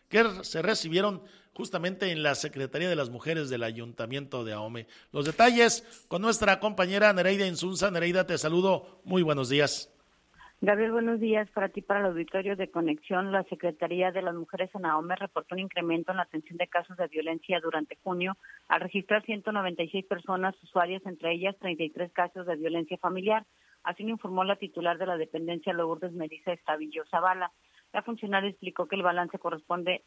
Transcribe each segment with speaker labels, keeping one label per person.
Speaker 1: que se recibieron justamente en la Secretaría de las Mujeres del Ayuntamiento de Ahome. Los detalles con nuestra compañera Nereida Insunza. Nereida, te saludo, muy buenos días.
Speaker 2: Gabriel, buenos días para ti, para el auditorio de Conexión. La Secretaría de las Mujeres en Ahome reportó un incremento en la atención de casos de violencia durante junio, al registrar 196 personas usuarias, entre ellas 33 casos de violencia familiar. Así lo informó la titular de la dependencia, Lourdes Melissa Estavillo Zavala. La funcionaria explicó que el balance correspondiente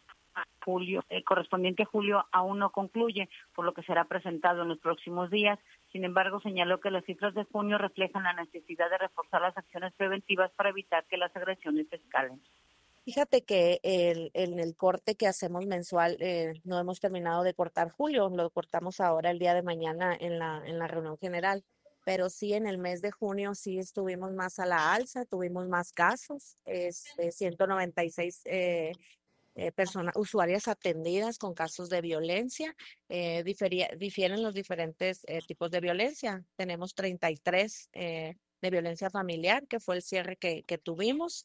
Speaker 2: a julio aún no concluye, por lo que será presentado en los próximos días. Sin embargo, señaló que las cifras de junio reflejan la necesidad de reforzar las acciones preventivas para evitar que las agresiones escalen.
Speaker 3: Fíjate que en el corte que hacemos mensual no hemos terminado de cortar julio, lo cortamos ahora el día de mañana en la reunión general, pero sí en el mes de junio sí estuvimos más a la alza, tuvimos más casos, 196 personas, usuarias atendidas con casos de violencia. Difieren los diferentes tipos de violencia. Tenemos 33 de violencia familiar, que fue el cierre que tuvimos.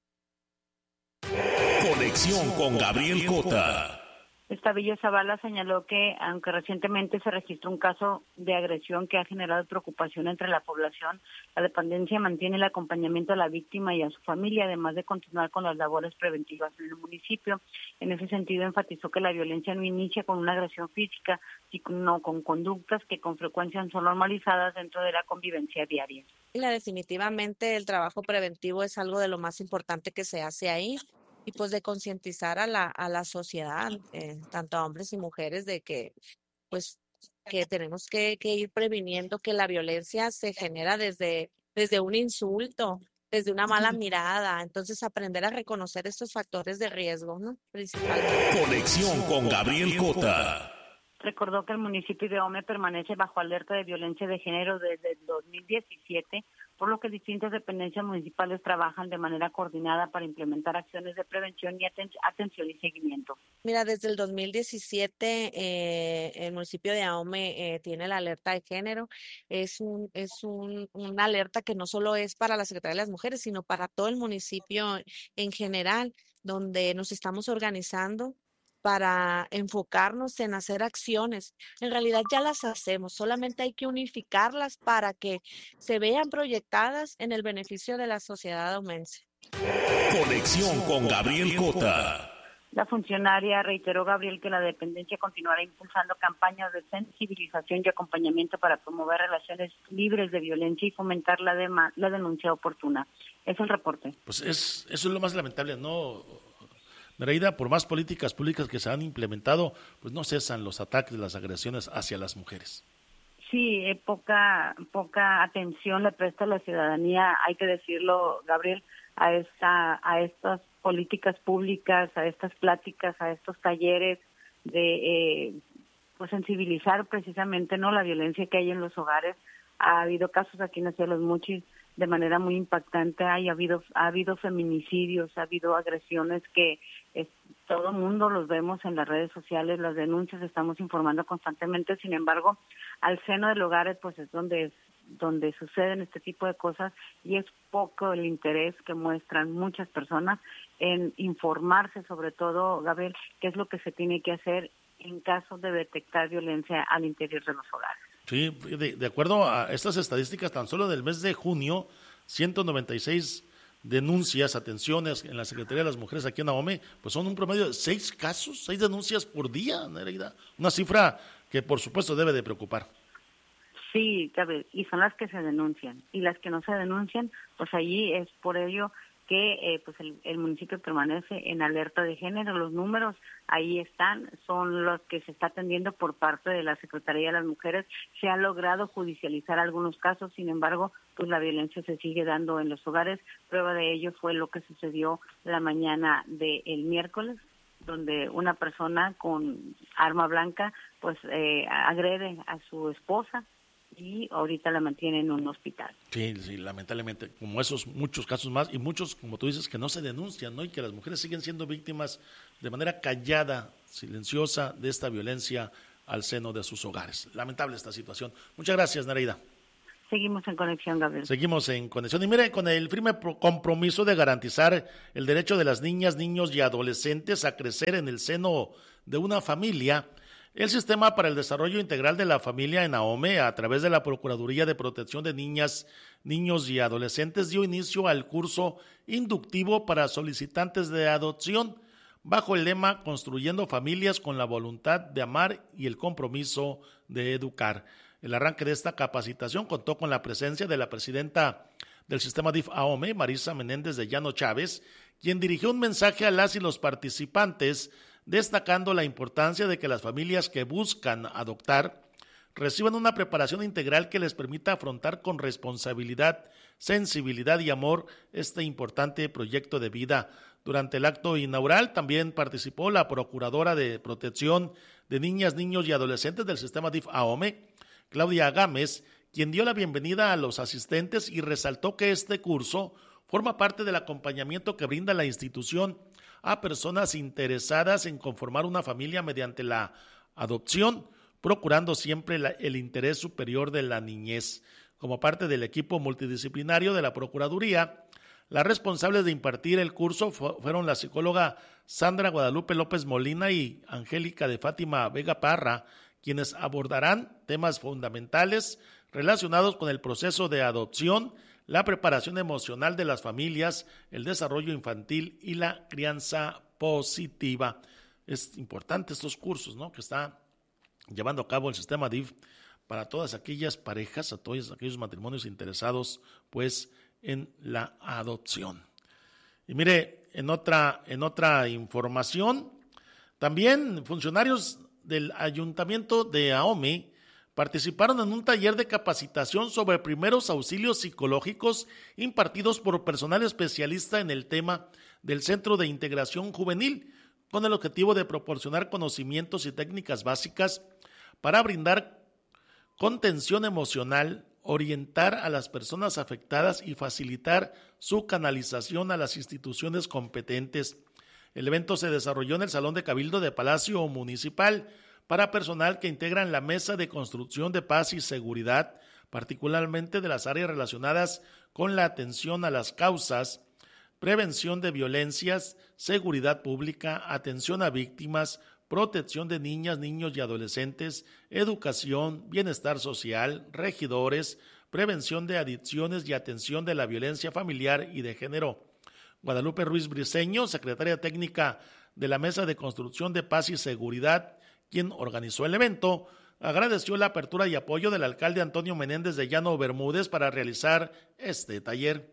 Speaker 4: Conexión con Gabriel Cota.
Speaker 2: Estavillo Zavala señaló que, aunque recientemente se registró un caso de agresión que ha generado preocupación entre la población, la dependencia mantiene el acompañamiento a la víctima y a su familia, además de continuar con las labores preventivas en el municipio. En ese sentido, enfatizó que la violencia no inicia con una agresión física, sino con conductas que con frecuencia son normalizadas dentro de la convivencia diaria.
Speaker 3: Definitivamente el trabajo preventivo es algo de lo más importante que se hace ahí. Y pues de concientizar a la sociedad, tanto a hombres y mujeres, de que pues que tenemos que ir previniendo que la violencia se genera desde un insulto, desde una mala mirada. Entonces aprender a reconocer estos factores de riesgo, ¿no? Principalmente.
Speaker 4: Conexión con Gabriel Cota.
Speaker 2: Recordó que el municipio de Ahome permanece bajo alerta de violencia de género desde el 2017, por lo que distintas dependencias municipales trabajan de manera coordinada para implementar acciones de prevención y atención y seguimiento.
Speaker 3: Mira, desde el 2017 el municipio de Ahome tiene la alerta de género. Es una alerta que no solo es para la Secretaría de las Mujeres, sino para todo el municipio en general, donde nos estamos organizando para enfocarnos en hacer acciones. En realidad ya las hacemos, solamente hay que unificarlas para que se vean proyectadas en el beneficio de la sociedad aumense.
Speaker 4: Conexión con Gabriel Cota.
Speaker 2: La funcionaria reiteró, Gabriel, que la dependencia continuará impulsando campañas de sensibilización y acompañamiento para promover relaciones libres de violencia y fomentar la denuncia oportuna. Es el reporte.
Speaker 1: Pues eso es lo más lamentable, ¿no? Nereida, por más políticas públicas que se han implementado, pues no cesan los ataques, las agresiones hacia las mujeres.
Speaker 2: Sí, poca atención le presta la ciudadanía, hay que decirlo, Gabriel, a estas políticas públicas, a estas pláticas, a estos talleres de pues sensibilizar precisamente no la violencia que hay en los hogares. Ha habido casos aquí en la ciudad de Los Mochis de manera muy impactante, ha habido feminicidios, ha habido agresiones que todo el mundo los vemos en las redes sociales, las denuncias, estamos informando constantemente. Sin embargo, al seno del hogar pues es donde suceden este tipo de cosas, y es poco el interés que muestran muchas personas en informarse, sobre todo, Gabriel, qué es lo que se tiene que hacer en caso de detectar violencia al interior de los hogares.
Speaker 1: Sí, de acuerdo a estas estadísticas, tan solo del mes de junio, 196 denuncias, atenciones en la Secretaría de las Mujeres aquí en Ahome, pues son un promedio de 6 casos, 6 denuncias por día, Nereida. Una cifra que por supuesto debe de preocupar.
Speaker 2: Sí, Gabriel, y son las que se denuncian, y las que no se denuncian, pues allí es por ello que pues el municipio permanece en alerta de género. Los números ahí están, son los que se está atendiendo por parte de la Secretaría de las Mujeres. Se ha logrado judicializar algunos casos, sin embargo, pues la violencia se sigue dando en los hogares. Prueba de ello fue lo que sucedió la mañana del miércoles, donde una persona con arma blanca pues agrede a su esposa, y ahorita la mantiene en un hospital.
Speaker 1: Sí, lamentablemente, como esos muchos casos más, y muchos, como tú dices, que no se denuncian, ¿no? Y que las mujeres siguen siendo víctimas de manera callada, silenciosa, de esta violencia al seno de sus hogares. Lamentable esta situación. Muchas gracias, Nereida.
Speaker 2: Seguimos en conexión, Gabriel.
Speaker 1: Seguimos en conexión. Y mire, con el firme compromiso de garantizar el derecho de las niñas, niños y adolescentes a crecer en el seno de una familia, el Sistema para el Desarrollo Integral de la Familia en AOME, a través de la Procuraduría de Protección de Niñas, Niños y Adolescentes, dio inicio al curso inductivo para solicitantes de adopción, bajo el lema Construyendo Familias con la Voluntad de Amar y el Compromiso de Educar. El arranque de esta capacitación contó con la presencia de la presidenta del sistema DIF AOME, Marisa Menéndez de Llano Chávez, quien dirigió un mensaje a las y los participantes, destacando la importancia de que las familias que buscan adoptar reciban una preparación integral que les permita afrontar con responsabilidad, sensibilidad y amor este importante proyecto de vida. Durante el acto inaugural también participó la Procuradora de Protección de Niñas, Niños y Adolescentes del sistema DIF AOME, Claudia Gámez, quien dio la bienvenida a los asistentes y resaltó que este curso forma parte del acompañamiento que brinda la institución a personas interesadas en conformar una familia mediante la adopción, procurando siempre el interés superior de la niñez. Como parte del equipo multidisciplinario de la Procuraduría, las responsables de impartir el curso fueron la psicóloga Sandra Guadalupe López Molina y Angélica de Fátima Vega Parra, quienes abordarán temas fundamentales relacionados con el proceso de adopción, la preparación emocional de las familias, el desarrollo infantil y la crianza positiva. Es importante estos cursos, ¿no?, que está llevando a cabo el sistema DIF para todas aquellas parejas, a todos aquellos matrimonios interesados, pues, en la adopción. Y mire, en otra información, también funcionarios del Ayuntamiento de AOME participaron en un taller de capacitación sobre primeros auxilios psicológicos impartidos por personal especialista en el tema del Centro de Integración Juvenil, con el objetivo de proporcionar conocimientos y técnicas básicas para brindar contención emocional, orientar a las personas afectadas y facilitar su canalización a las instituciones competentes. El evento se desarrolló en el Salón de Cabildo de Palacio Municipal para personal que integran la Mesa de Construcción de Paz y Seguridad, particularmente de las áreas relacionadas con la atención a las causas, prevención de violencias, seguridad pública, atención a víctimas, protección de niñas, niños y adolescentes, educación, bienestar social, regidores, prevención de adicciones y atención de la violencia familiar y de género. Guadalupe Ruiz Briceño, secretaria técnica de la Mesa de Construcción de Paz y Seguridad, quien organizó el evento, agradeció la apertura y apoyo del alcalde Antonio Menéndez de Llano Bermúdez para realizar este taller.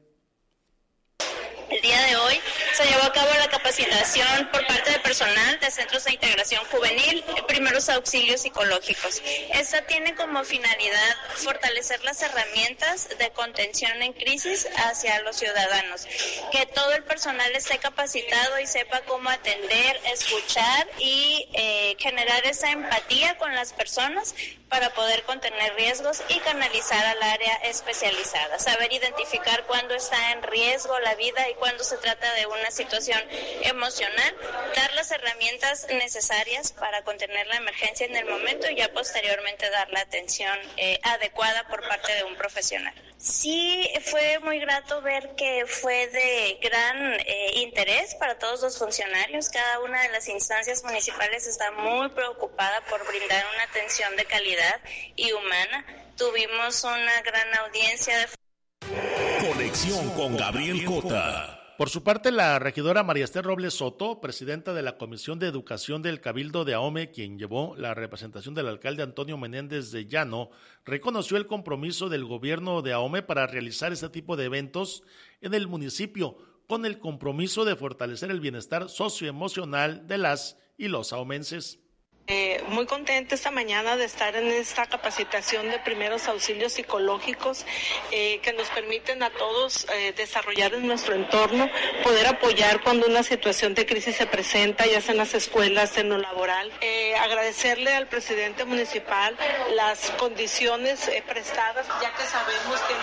Speaker 5: El día de hoy se llevó a cabo la capacitación por parte de personal de Centros de Integración Juvenil, primeros auxilios psicológicos. Esta tiene como finalidad fortalecer las herramientas de contención en crisis hacia los ciudadanos, que todo el personal esté capacitado y sepa cómo atender, escuchar y generar esa empatía con las personas para poder contener riesgos y canalizar al área especializada. Saber identificar cuándo está en riesgo la vida y cuándo se trata de una situación emocional, dar las herramientas necesarias para contener la emergencia en el momento y ya posteriormente dar la atención adecuada por parte de un profesional. Sí, fue muy grato ver que fue de gran interés para todos los funcionarios. Cada una de las instancias municipales está muy preocupada por brindar una atención de calidad y humana. Tuvimos una gran audiencia de...
Speaker 4: Conexión con Gabriel Cota.
Speaker 1: Por su parte, la regidora María Esther Robles Soto, presidenta de la Comisión de Educación del Cabildo de AOME, quien llevó la representación del alcalde Antonio Menéndez de Llano, reconoció el compromiso del gobierno de AOME para realizar este tipo de eventos en el municipio, con el compromiso de fortalecer el bienestar socioemocional de las y los ahomenses.
Speaker 6: Muy contenta esta mañana de estar en esta capacitación de primeros auxilios psicológicos que nos permiten a todos desarrollar en nuestro entorno, poder apoyar cuando una situación de crisis se presenta, ya sea en las escuelas, en lo laboral. Agradecerle al presidente municipal las condiciones prestadas, ya que sabemos que él está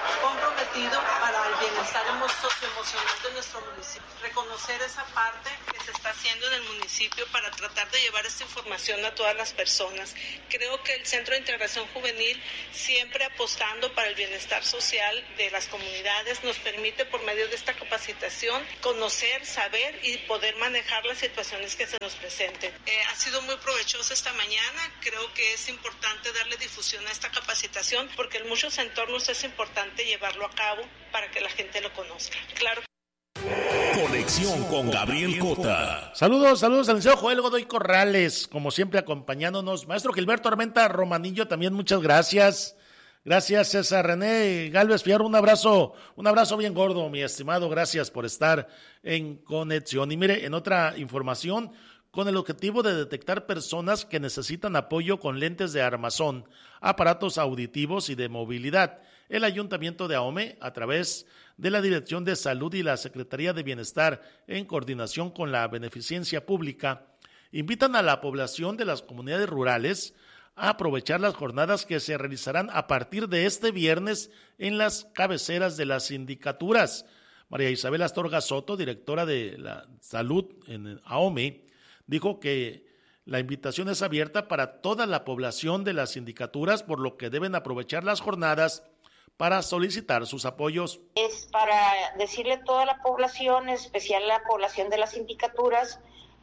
Speaker 6: comprometido para el bienestar socioemocional de nuestro municipio. Reconocer esa parte que se está haciendo en el municipio para tratar de llevar esta información a todas las personas. Creo que el Centro de Integración Juvenil, siempre apostando para el bienestar social de las comunidades, nos permite por medio de esta capacitación conocer, saber y poder manejar las situaciones que se nos presenten. Ha sido muy provechosa esta mañana. Creo que es importante darle difusión a esta capacitación porque en muchos entornos es importante llevarlo a cabo para que la gente lo conozca. Claro.
Speaker 4: Conexión con Gabriel Cota.
Speaker 1: Saludos al licenciado Joel Godoy Corrales, como siempre acompañándonos. Maestro Gilberto Armenta Romanillo, también muchas gracias. Gracias, César René Galvez Fierro, un abrazo bien gordo, mi estimado. Gracias por estar en conexión. Y mire, en otra información, con el objetivo de detectar personas que necesitan apoyo con lentes de armazón, aparatos auditivos y de movilidad, el Ayuntamiento de Ahome, a través de la Dirección de Salud y la Secretaría de Bienestar, en coordinación con la Beneficencia Pública, invitan a la población de las comunidades rurales a aprovechar las jornadas que se realizarán a partir de este viernes en las cabeceras de las sindicaturas. María Isabel Astorga Soto, directora de la Salud en Ahome, dijo que la invitación es abierta para toda la población de las sindicaturas, por lo que deben aprovechar las jornadas para solicitar sus apoyos.
Speaker 7: Es para decirle a toda la población, en especial la población de las sindicaturas,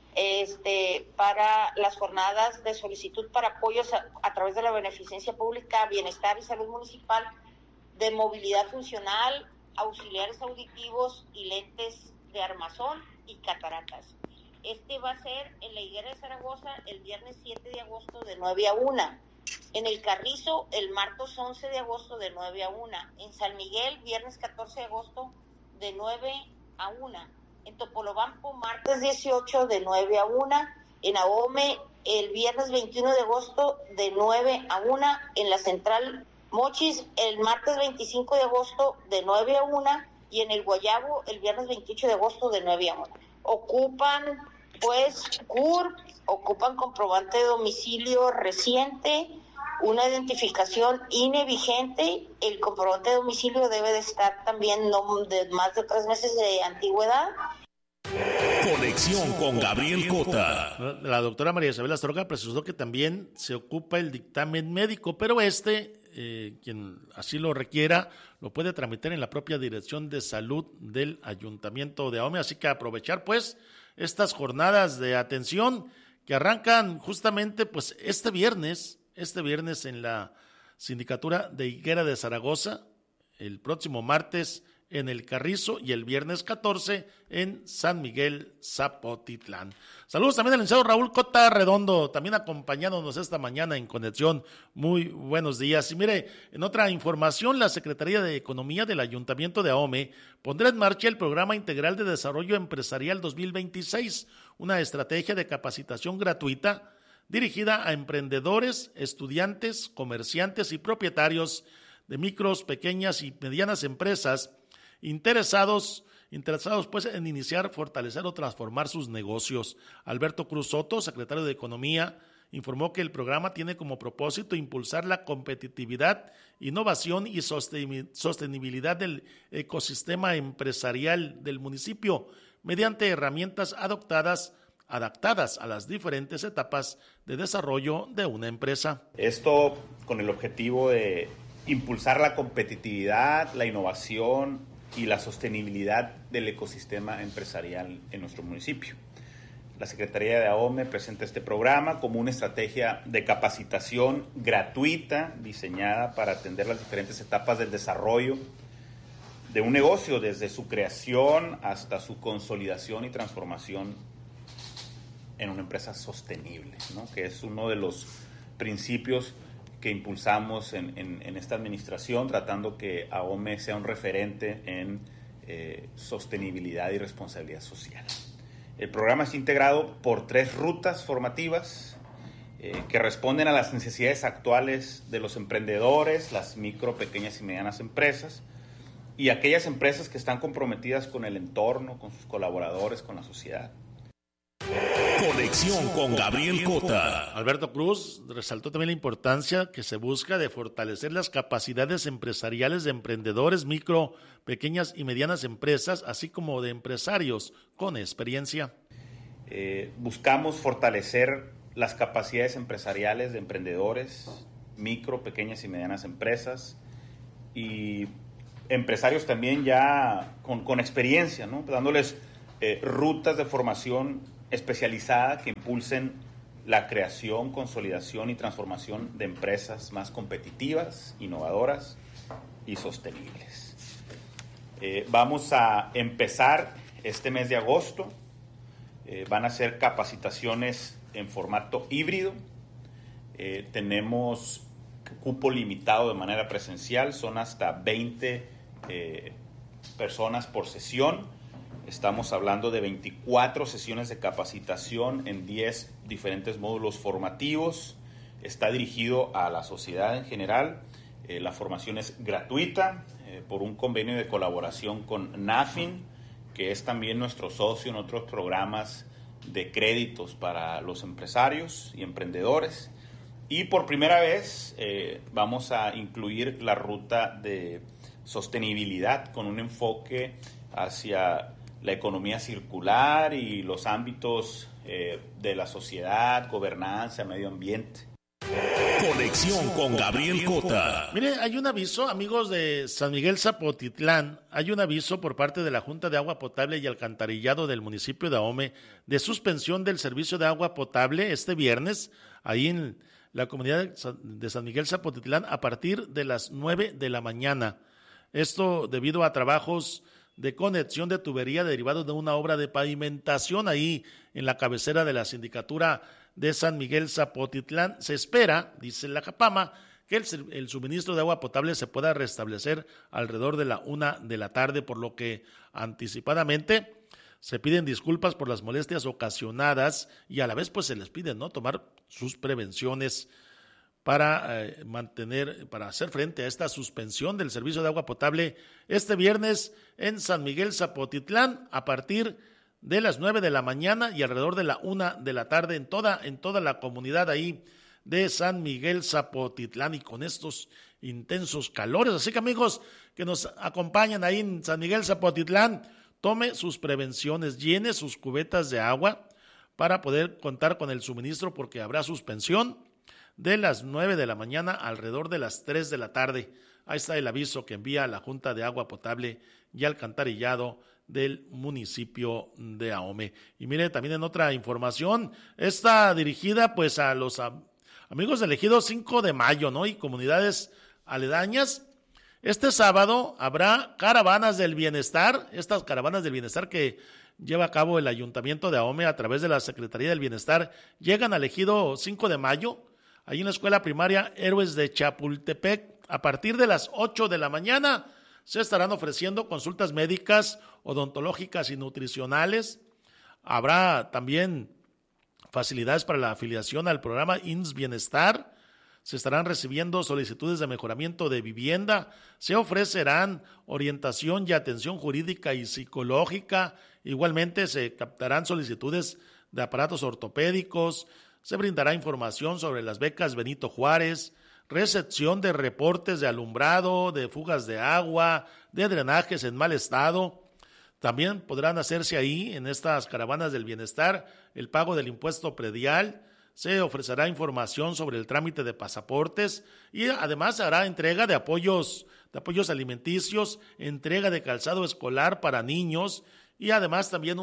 Speaker 7: para las jornadas de solicitud para apoyos a través de la Beneficencia Pública, Bienestar y Salud Municipal, de movilidad funcional, auxiliares auditivos y lentes de armazón y cataratas. Va a ser en la Higuera de Zaragoza el viernes 7 de agosto de 9 a 1. En el Carrizo el martes 11 de agosto de 9 a 1. En San Miguel viernes 14 de agosto de 9 a 1. En Topolobampo martes 18 de 9 a 1. En Ahome el viernes 21 de agosto de 9 a 1. En la Central Mochis el martes 25 de agosto de 9 a 1. Y en el Guayabo el viernes 28 de agosto de 9 a 1. Ocupan CURP, ocupan comprobante de domicilio reciente, una identificación INE vigente. El comprobante de domicilio debe de estar también no de más de 3 meses de antigüedad.
Speaker 4: Conexión con Gabriel Cota.
Speaker 1: La doctora María Isabel Astorga precisó que también se ocupa el dictamen médico, pero quien así lo requiera, lo puede tramitar en la propia Dirección de Salud del Ayuntamiento de Ahome. Así que aprovechar estas jornadas de atención que arrancan justamente este viernes en la sindicatura de Higuera de Zaragoza, el próximo martes en el Carrizo y el viernes 14 en San Miguel Zapotitlán. Saludos también al licenciado Raúl Cota Redondo, también acompañándonos esta mañana en conexión. Muy buenos días. Y mire, en otra información, la Secretaría de Economía del Ayuntamiento de Ahome pondrá en marcha el Programa Integral de Desarrollo Empresarial 2026, una estrategia de capacitación gratuita dirigida a emprendedores, estudiantes, comerciantes y propietarios de micros, pequeñas y medianas empresas interesados en iniciar, fortalecer o transformar sus negocios. Alberto Cruz Soto, secretario de Economía, informó que el programa tiene como propósito impulsar la competitividad, innovación y sostenibilidad del ecosistema empresarial del municipio mediante herramientas adaptadas a las diferentes etapas de desarrollo de una empresa.
Speaker 8: Esto con el objetivo de impulsar la competitividad, la innovación y la sostenibilidad del ecosistema empresarial en nuestro municipio. La Secretaría de Ahome presenta este programa como una estrategia de capacitación gratuita diseñada para atender las diferentes etapas del desarrollo de un negocio, desde su creación hasta su consolidación y transformación en una empresa sostenible, ¿no? Que es uno de los principios que impulsamos en esta administración, tratando que Ahome sea un referente en sostenibilidad y responsabilidad social. El programa es integrado por 3 rutas formativas que responden a las necesidades actuales de los emprendedores, las micro, pequeñas y medianas empresas y aquellas empresas que están comprometidas con el entorno, con sus colaboradores, con la sociedad.
Speaker 4: Conexión con Gabriel Cota.
Speaker 1: Alberto Cruz resaltó también la importancia que se busca de fortalecer las capacidades empresariales de emprendedores, micro, pequeñas y medianas empresas, así como de empresarios con experiencia.
Speaker 8: Buscamos fortalecer las capacidades empresariales de emprendedores, micro, pequeñas y medianas empresas y empresarios también ya con experiencia, ¿no? Dándoles rutas de formación especializada que impulsen la creación, consolidación y transformación de empresas más competitivas, innovadoras y sostenibles. Vamos a empezar este mes de agosto. Van a ser capacitaciones en formato híbrido. Tenemos cupo limitado de manera presencial, son hasta 20 personas por sesión. Estamos hablando de 24 sesiones de capacitación en 10 diferentes módulos formativos. Está dirigido a la sociedad en general. La formación es gratuita por un convenio de colaboración con NAFIN, que es también nuestro socio en otros programas de créditos para los empresarios y emprendedores. Y por primera vez vamos a incluir la ruta de sostenibilidad con un enfoque hacia la economía circular y los ámbitos de la sociedad, gobernanza, medio ambiente.
Speaker 4: Conexión con Gabriel Cota.
Speaker 1: Mire, hay un aviso, amigos de San Miguel Zapotitlán, hay un aviso por parte de la Junta de Agua Potable y Alcantarillado del municipio de Ahome de suspensión del servicio de agua potable este viernes, ahí en la comunidad de San Miguel Zapotitlán, a partir de las 9 de la mañana. Esto debido a trabajos de conexión de tubería derivado de una obra de pavimentación ahí en la cabecera de la sindicatura de San Miguel Zapotitlán. Se espera, dice la Japama, que el suministro de agua potable se pueda restablecer alrededor de la 1 de la tarde, por lo que anticipadamente se piden disculpas por las molestias ocasionadas y a la vez pues se les pide, ¿no?, tomar sus prevenciones para hacer frente a esta suspensión del servicio de agua potable este viernes en San Miguel Zapotitlán a partir de las 9 de la mañana y alrededor de la 1 de la tarde en toda la comunidad ahí de San Miguel Zapotitlán y con estos intensos calores. Así que amigos que nos acompañan ahí en San Miguel Zapotitlán, tome sus prevenciones, llene sus cubetas de agua para poder contar con el suministro porque habrá suspensión de las 9 de la mañana alrededor de las 3 de la tarde. Ahí está el aviso que envía la Junta de Agua Potable y Alcantarillado del municipio de Ahome. Y mire, también en otra información, está dirigida pues a los amigos del Ejido 5 de Mayo, ¿no?, y comunidades aledañas. Este sábado habrá caravanas del bienestar, estas caravanas del bienestar que lleva a cabo el Ayuntamiento de Ahome a través de la Secretaría del Bienestar, llegan al Ejido 5 de Mayo, ahí en la escuela primaria Héroes de Chapultepec. A partir de las 8 de la mañana se estarán ofreciendo consultas médicas, odontológicas y nutricionales. Habrá también facilidades para la afiliación al programa INS Bienestar. Se estarán recibiendo solicitudes de mejoramiento de vivienda. Se ofrecerán orientación y atención jurídica y psicológica. Igualmente se captarán solicitudes de aparatos ortopédicos. Se brindará información sobre las becas Benito Juárez, recepción de reportes de alumbrado, de fugas de agua, de drenajes en mal estado. También podrán hacerse ahí, en estas caravanas del bienestar, el pago del impuesto predial. Se ofrecerá información sobre el trámite de pasaportes y además se hará entrega de apoyos alimenticios, entrega de calzado escolar para niños y además también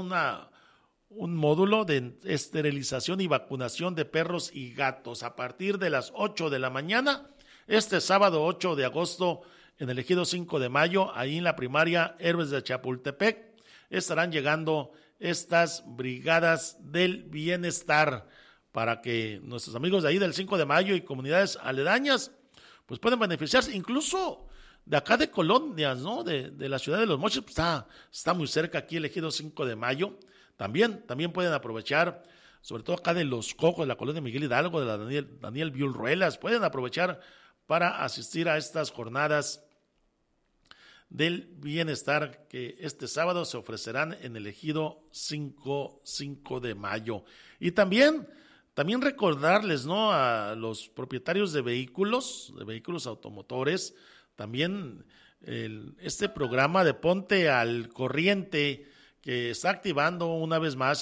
Speaker 1: un módulo de esterilización y vacunación de perros y gatos a partir de las 8 de la mañana, este sábado 8 de agosto en el Ejido 5 de Mayo, ahí en la primaria Héroes de Chapultepec, estarán llegando estas brigadas del bienestar para que nuestros amigos de ahí del 5 de Mayo y comunidades aledañas pues puedan beneficiarse, incluso de acá de colonias, ¿no?, de la ciudad de Los Mochis, pues está muy cerca aquí el Ejido 5 de Mayo. También pueden aprovechar, sobre todo acá de Los Cojos, de la colonia Miguel Hidalgo, de la Daniel Biul Ruelas, pueden aprovechar para asistir a estas jornadas del Bienestar que este sábado se ofrecerán en el ejido 5 de mayo. Y también recordarles, ¿no?, a los propietarios de vehículos automotores, también este programa de Ponte al Corriente que está activando una vez más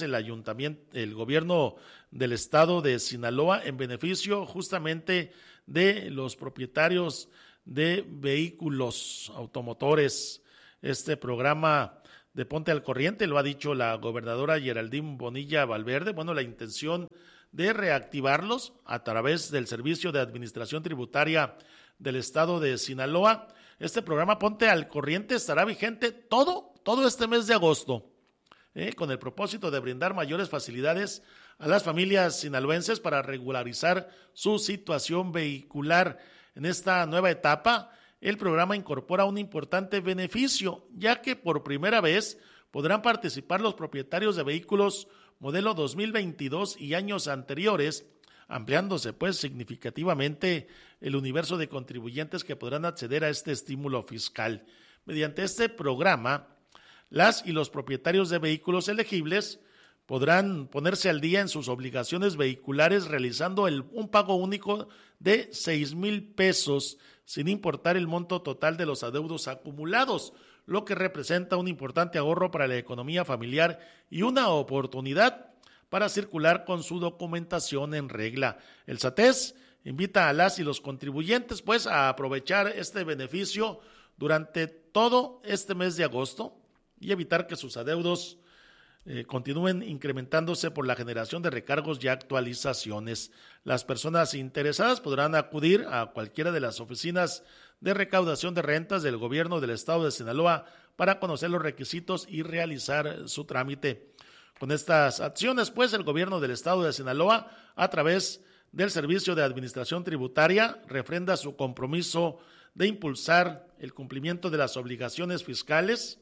Speaker 1: el gobierno del estado de Sinaloa en beneficio justamente de los propietarios de vehículos automotores. Este programa de Ponte al Corriente lo ha dicho la gobernadora Geraldine Bonilla Valverde. Bueno, la intención de reactivarlos a través del Servicio de Administración Tributaria del estado de Sinaloa. Este programa Ponte al Corriente estará vigente todo este mes de agosto, con el propósito de brindar mayores facilidades a las familias sinaloenses para regularizar su situación vehicular. En esta nueva etapa, el programa incorpora un importante beneficio, ya que por primera vez podrán participar los propietarios de vehículos modelo 2022 y años anteriores, ampliándose pues significativamente el universo de contribuyentes que podrán acceder a este estímulo fiscal. Mediante este programa, las y los propietarios de vehículos elegibles podrán ponerse al día en sus obligaciones vehiculares realizando un pago único de 6,000 pesos, sin importar el monto total de los adeudos acumulados, lo que representa un importante ahorro para la economía familiar y una oportunidad para circular con su documentación en regla. El SATES invita a las y los contribuyentes pues a aprovechar este beneficio durante todo este mes de agosto y evitar que sus adeudos continúen incrementándose por la generación de recargos y actualizaciones. Las personas interesadas podrán acudir a cualquiera de las oficinas de recaudación de rentas del gobierno del estado de Sinaloa para conocer los requisitos y realizar su trámite. Con estas acciones, pues, el gobierno del estado de Sinaloa, a través del Servicio de Administración Tributaria, refrenda su compromiso de impulsar el cumplimiento de las obligaciones fiscales,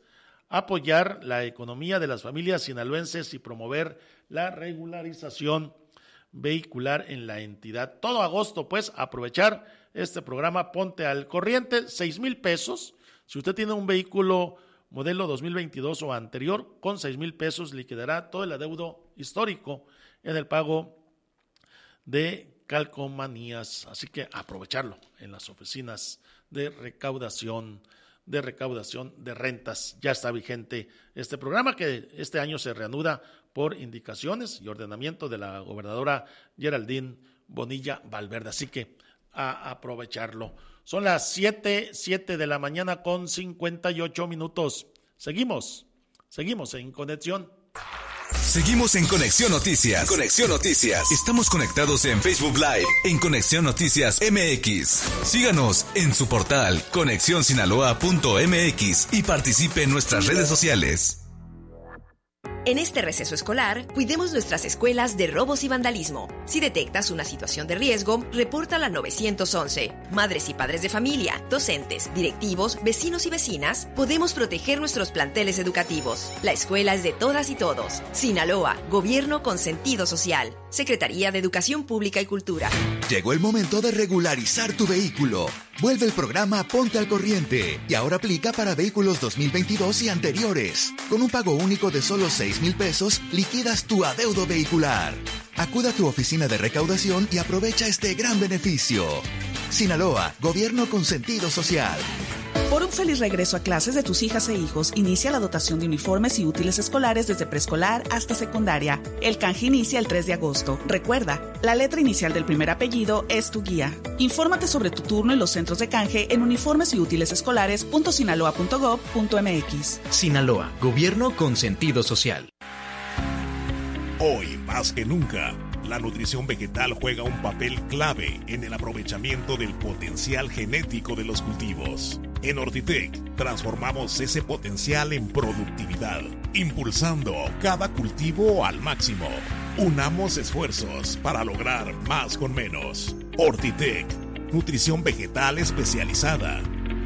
Speaker 1: apoyar la economía de las familias sinaloenses y promover la regularización vehicular en la entidad. Todo agosto, pues, aprovechar este programa Ponte al Corriente, 6,000 pesos. Si usted tiene un vehículo modelo 2022 o anterior, con 6,000 pesos liquidará todo el adeudo histórico en el pago de calcomanías. Así que aprovecharlo en las oficinas de recaudación de rentas. Ya está vigente este programa que este año se reanuda por indicaciones y ordenamiento de la gobernadora Geraldine Bonilla Valverde. Así que a aprovecharlo. Son las 7 de la mañana con 58 minutos. Seguimos en Conexión.
Speaker 9: Seguimos en Conexión Noticias. Conexión Noticias. Estamos conectados en Facebook Live, en Conexión Noticias MX. Síganos en su portal conexionsinaloa.mx y participe en nuestras redes sociales.
Speaker 10: En este receso escolar, cuidemos nuestras escuelas de robos y vandalismo. Si detectas una situación de riesgo, repórtala al 911. Madres y padres de familia, docentes, directivos, vecinos y vecinas, podemos proteger nuestros planteles educativos. La escuela es de todas y todos. Sinaloa, Gobierno con sentido social. Secretaría de Educación Pública y Cultura.
Speaker 9: Llegó el momento de regularizar tu vehículo. Vuelve el programa Ponte al Corriente y ahora aplica para vehículos 2022 y anteriores. Con un pago único de solo 6,000 pesos, liquidas tu adeudo vehicular. Acuda a tu oficina de recaudación y aprovecha este gran beneficio. Sinaloa, Gobierno con sentido social.
Speaker 11: Por un feliz regreso a clases de tus hijas e hijos, inicia la dotación de uniformes y útiles escolares desde preescolar hasta secundaria. El canje inicia el 3 de agosto. Recuerda, la letra inicial del primer apellido es tu guía. Infórmate sobre tu turno en los centros de canje en uniformes y útiles escolares.sinaloa.gov.mx.
Speaker 12: Sinaloa, Gobierno con sentido social.
Speaker 4: Hoy, más que nunca, la nutrición vegetal juega un papel clave en el aprovechamiento del potencial genético de los cultivos. En Ortitec, transformamos ese potencial en productividad, impulsando cada cultivo al máximo. Unamos esfuerzos para lograr más con menos. Ortitec, nutrición vegetal especializada.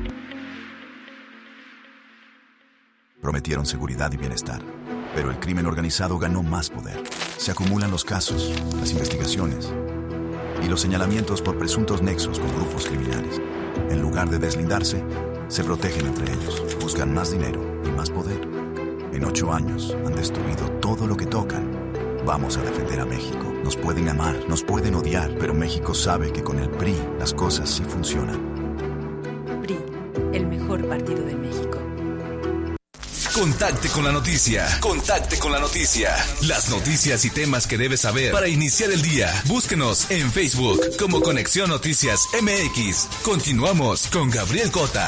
Speaker 13: Prometieron seguridad y bienestar, pero el crimen organizado ganó más poder. Se acumulan los casos, las investigaciones y los señalamientos por presuntos nexos con grupos criminales. En lugar de deslindarse, Se protegen entre ellos, buscan más dinero y más poder. En 8 años han destruido todo lo que tocan. Vamos a defender a México. Nos pueden amar, nos pueden odiar, pero México sabe que con el PRI las cosas sí funcionan.
Speaker 10: PRI, el mejor partido de México.
Speaker 14: Contacte con la noticia. Contacte con la noticia. Las noticias y temas que debes saber para iniciar el día. Búsquenos en Facebook como Conexión Noticias MX. Continuamos con Gabriel Cota.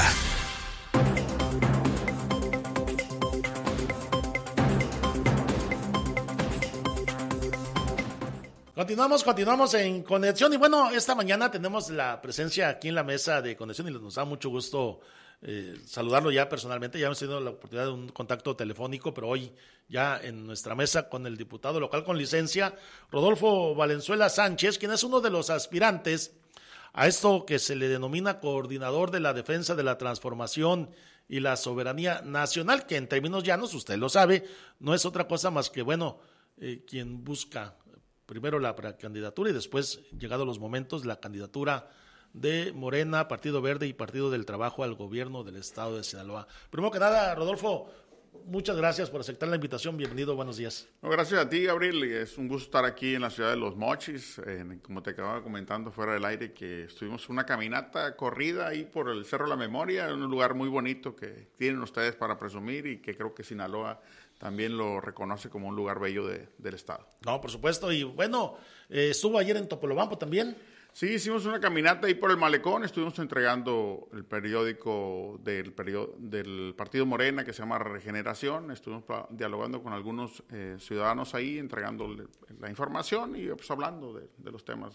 Speaker 1: Continuamos en Conexión y bueno, esta mañana tenemos la presencia aquí en la mesa de Conexión y nos da mucho gusto saludarlo ya personalmente. Ya hemos tenido la oportunidad de un contacto telefónico, pero hoy ya en nuestra mesa con el diputado local con licencia, Rodolfo Valenzuela Sánchez, quien es uno de los aspirantes a esto que se le denomina coordinador de la defensa de la transformación y la soberanía nacional, que en términos llanos, usted lo sabe, no es otra cosa más que, bueno, quien busca primero la precandidatura y después, llegados los momentos, la candidatura de Morena, Partido Verde y Partido del Trabajo al gobierno del estado de Sinaloa. Primero que nada, Rodolfo, muchas gracias por aceptar la invitación. Bienvenido, buenos días.
Speaker 15: No, gracias a ti, Gabriel. Es un gusto estar aquí en la ciudad de Los Mochis. Como te acababa comentando fuera del aire, que estuvimos una caminata corrida ahí por el Cerro de la Memoria, en un lugar muy bonito que tienen ustedes para presumir y que creo que Sinaloa también lo reconoce como un lugar bello del estado. No, por supuesto. Y bueno, estuvo ayer en Topolobampo también. Sí, hicimos una caminata ahí por el malecón, estuvimos entregando el periódico del Partido Morena que se llama Regeneración, estuvimos dialogando con algunos ciudadanos ahí, entregando la información y pues hablando de los temas.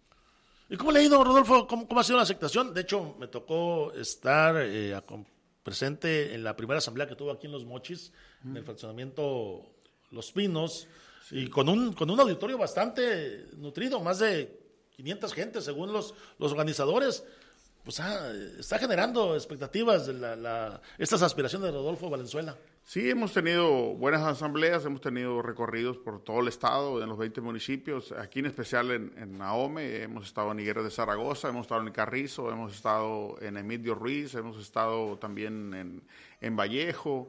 Speaker 15: ¿Y cómo le ha ido, Rodolfo? ¿Cómo ha sido la aceptación? De hecho, me tocó estar presente en la primera asamblea que tuvo aquí en Los Mochis, en el fraccionamiento Los Pinos, sí. Y con un auditorio bastante nutrido, más de 500 gentes según los organizadores. Pues está generando expectativas de estas aspiraciones de Rodolfo Valenzuela. Sí, hemos tenido buenas asambleas, hemos tenido recorridos por todo el estado, en los 20 municipios, aquí en especial en Ahome, hemos estado en Higueras de Zaragoza, hemos estado en Carrizo, hemos estado en Emilio Ruiz, hemos estado también en Vallejo,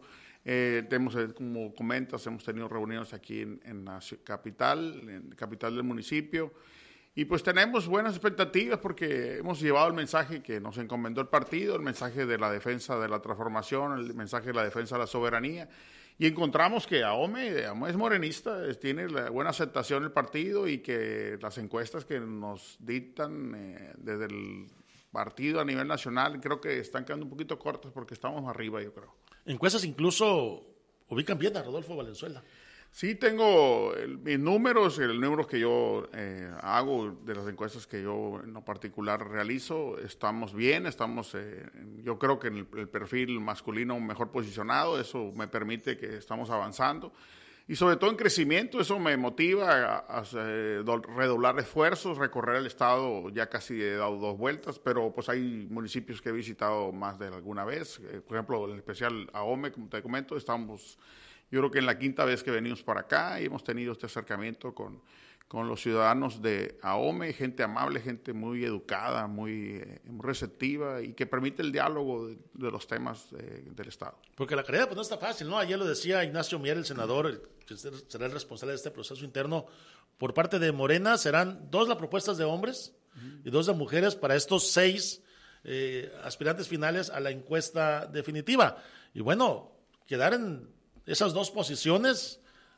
Speaker 15: como comentas, hemos tenido reuniones aquí en la capital del municipio. Y pues tenemos buenas expectativas porque hemos llevado el mensaje que nos encomendó el partido, el mensaje de la defensa de la transformación, el mensaje de la defensa de la soberanía. Y encontramos que Ahome es morenista, tiene la buena aceptación del partido y que las encuestas que nos dictan desde el partido a nivel nacional creo que están quedando un poquito cortas porque estamos arriba, yo creo. Encuestas incluso ubican bien a Rodolfo Valenzuela. Sí, tengo mis números, el número que yo hago de las encuestas que yo en lo particular realizo, estamos bien, yo creo que en el perfil masculino mejor posicionado, eso me permite que estamos avanzando y sobre todo en crecimiento, eso me motiva a redoblar esfuerzos, recorrer el estado, ya casi he dado 2 vueltas, pero pues hay municipios que he visitado más de alguna vez, por ejemplo, en especial Ahome, como te comento, yo creo que en la 5ª vez que venimos para acá y hemos tenido este acercamiento con los ciudadanos de Ahome, gente amable, gente muy educada, muy receptiva y que permite el diálogo de los temas del Estado. Porque la carrera pues no está fácil, ¿no? Ayer lo decía Ignacio Mier, el senador, que será el responsable de este proceso interno. Por parte de Morena serán 2 las propuestas de hombres y 2 de mujeres para estos 6 aspirantes finales a la encuesta definitiva. Y bueno, quedar en esas 2 posiciones,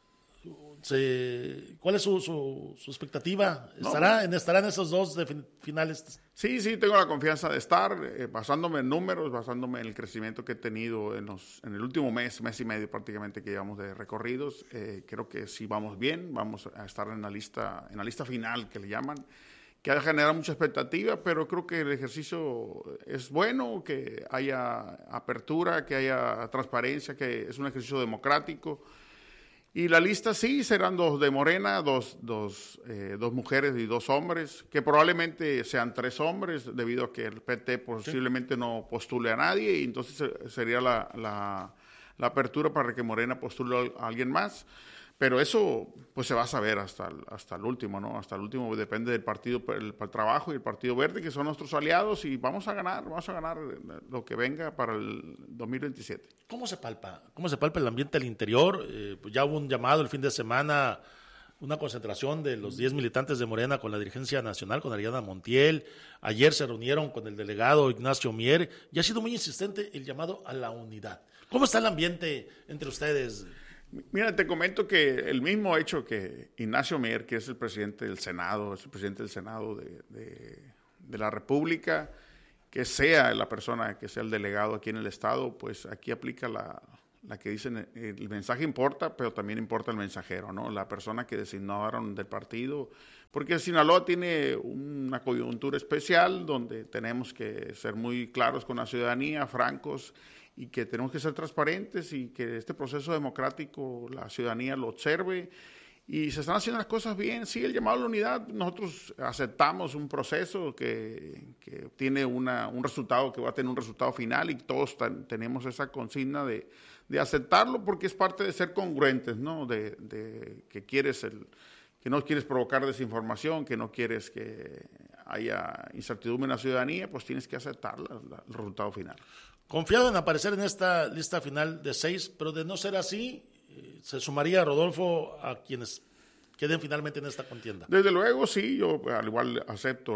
Speaker 15: ¿cuál es su expectativa? ¿Estará en esos 2 finales? Sí, tengo la confianza de estar, basándome en números, basándome en el crecimiento que he tenido en el último mes y medio prácticamente que llevamos de recorridos. Creo que sí vamos bien, vamos a estar en la lista final que le llaman, que ha generado mucha expectativa, pero creo que el ejercicio es bueno, que haya apertura, que haya transparencia, que es un ejercicio democrático. Y la lista sí serán 2 de Morena, 2 mujeres y 2 hombres, que probablemente sean 3 hombres, debido a que el PT posiblemente no postule a nadie, y entonces sería la apertura para que Morena postule a alguien más. Pero eso pues se va a saber hasta el último, ¿no? Hasta el último depende del partido, el Trabajo y el Partido Verde, que son nuestros aliados, y vamos a ganar lo que venga para el 2027.
Speaker 1: ¿Cómo se palpa el ambiente al interior? Pues ya hubo un llamado el fin de semana, una concentración de los 10 militantes de Morena con la dirigencia nacional, con Ariadna Montiel. Ayer se reunieron con el delegado Ignacio Mier, y ha sido muy insistente el llamado a la unidad. ¿Cómo está el ambiente entre ustedes?
Speaker 15: Mira, te comento que el mismo hecho que Ignacio Mier, que es el presidente del Senado, de la República, que sea la persona, que sea el delegado aquí en el Estado, pues aquí aplica la que dicen, el mensaje importa, pero también importa el mensajero, ¿no? La persona que designaron del partido, porque Sinaloa tiene una coyuntura especial donde tenemos que ser muy claros con la ciudadanía, francos, y que tenemos que ser transparentes y que este proceso democrático la ciudadanía lo observe, y se están haciendo las cosas bien. Sí, el llamado a la unidad, nosotros aceptamos un proceso que tiene un resultado, que va a tener un resultado final, y todos tenemos esa consigna de aceptarlo, porque es parte de ser congruentes, ¿no? De que que no quieres provocar desinformación, que no quieres que haya incertidumbre en la ciudadanía, pues tienes que aceptar el resultado final.
Speaker 1: Confiado en aparecer en esta lista final de 6, pero de no ser así, ¿se sumaría Rodolfo a quienes queden finalmente en esta contienda?
Speaker 15: Desde luego, sí, yo al igual acepto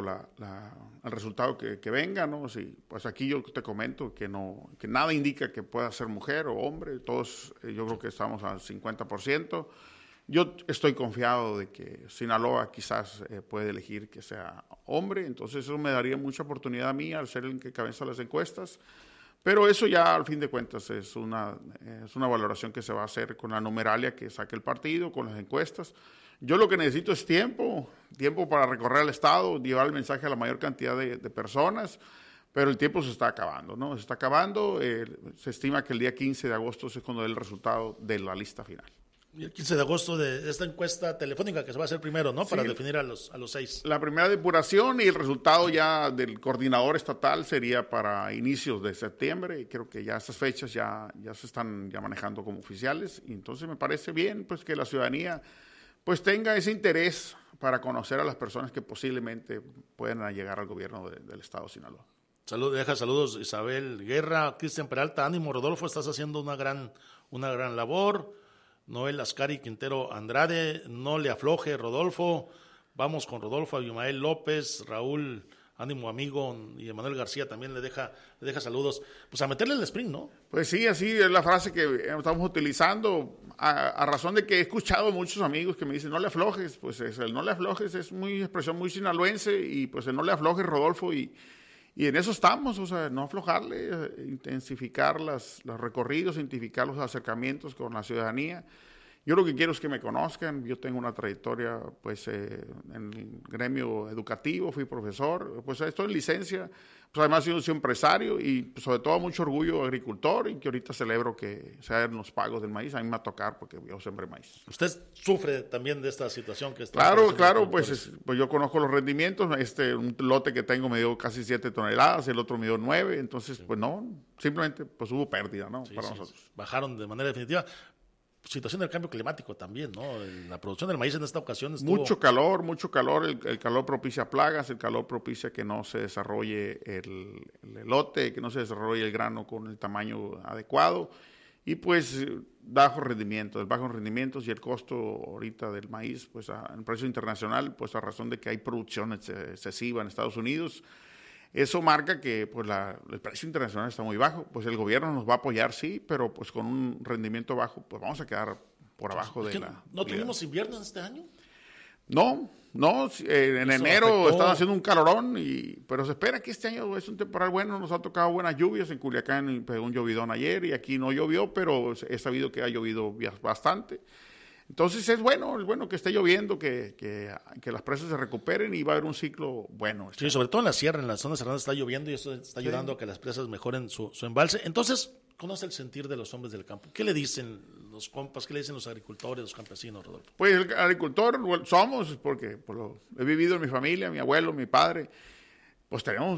Speaker 15: el resultado que venga, ¿no? Sí, pues aquí yo te comento que nada indica que pueda ser mujer o hombre, todos yo creo que estamos al 50%. Yo estoy confiado de que Sinaloa quizás puede elegir que sea hombre, entonces eso me daría mucha oportunidad a mí al ser el que cabeza las encuestas. Pero eso ya, al fin de cuentas, es una valoración que se va a hacer con la numeralia que saque el partido, con las encuestas. Yo lo que necesito es tiempo para recorrer el Estado, llevar el mensaje a la mayor cantidad de personas, pero el tiempo se está acabando, ¿no? Se está acabando, se estima que el día 15 de agosto es cuando dé el resultado de la lista final.
Speaker 1: Y el 15 de agosto de esta encuesta telefónica que se va a hacer primero, ¿no? Para definir a los 6.
Speaker 15: La primera depuración, y el resultado ya del coordinador estatal sería para inicios de septiembre, y creo que ya esas fechas ya se están ya manejando como oficiales, y entonces me parece bien pues que la ciudadanía pues tenga ese interés para conocer a las personas que posiblemente puedan llegar al gobierno del Estado de Sinaloa.
Speaker 1: Saludos Isabel Guerra, Cristian Peralta, ánimo Rodolfo, estás haciendo una gran labor. Noel Ascari Quintero Andrade, no le afloje Rodolfo, vamos con Rodolfo. Abimael López, Raúl, ánimo amigo, y Emanuel García también le deja saludos. Pues a meterle el sprint, ¿no?
Speaker 15: Pues sí, así es la frase que estamos utilizando, a razón de que he escuchado muchos amigos que me dicen no le aflojes, pues el no le aflojes es muy expresión muy sinaloense, y pues el no le aflojes Rodolfo, y en eso estamos, o sea, no aflojarle, intensificar los recorridos, intensificar los acercamientos con la ciudadanía. Yo lo que quiero es que me conozcan. Yo tengo una trayectoria pues en el gremio educativo, fui profesor, pues estoy en licencia, pues además soy un empresario, y pues, sobre todo mucho orgullo agricultor, y que ahorita celebro que se hagan los pagos del maíz. A mí me va a tocar porque yo sembré maíz.
Speaker 1: ¿Usted sufre también de esta situación que está?
Speaker 15: Claro, pues yo conozco los rendimientos. Un lote que tengo me dio casi 7 toneladas, el otro me dio 9, entonces pues no, simplemente pues hubo pérdida, ¿no? Para nosotros.
Speaker 1: Bajaron de manera definitiva. Situación del cambio climático también, ¿no? La producción del maíz en esta ocasión estuvo...
Speaker 15: Mucho calor, el calor propicia plagas, el calor propicia que no se desarrolle el elote, que no se desarrolle el grano con el tamaño adecuado, y pues bajos rendimientos y el costo ahorita del maíz, pues en precio internacional, pues a razón de que hay producción excesiva en Estados Unidos. Eso marca que pues el precio internacional está muy bajo, pues el gobierno nos va a apoyar, sí, pero pues con un rendimiento bajo, pues vamos a quedar por abajo de la...
Speaker 1: ¿No tuvimos invierno este año?
Speaker 15: No, en enero estaba haciendo un calorón, pero se espera que este año es un temporal bueno. Nos ha tocado buenas lluvias, en Culiacán pegó un llovidón ayer, y aquí no llovió, pero he sabido que ha llovido bastante. Entonces es bueno que esté lloviendo, que las presas se recuperen, y va a haber un ciclo bueno.
Speaker 1: Sí, sobre todo en la sierra, en las zonas serranas está lloviendo, y eso está ayudando a que las presas mejoren su embalse. Entonces, conoce el sentir de los hombres del campo. ¿Qué le dicen los compas, qué le dicen los agricultores, los campesinos, Rodolfo?
Speaker 15: Pues el agricultor somos, porque he vivido en mi familia, mi abuelo, mi padre, pues tenemos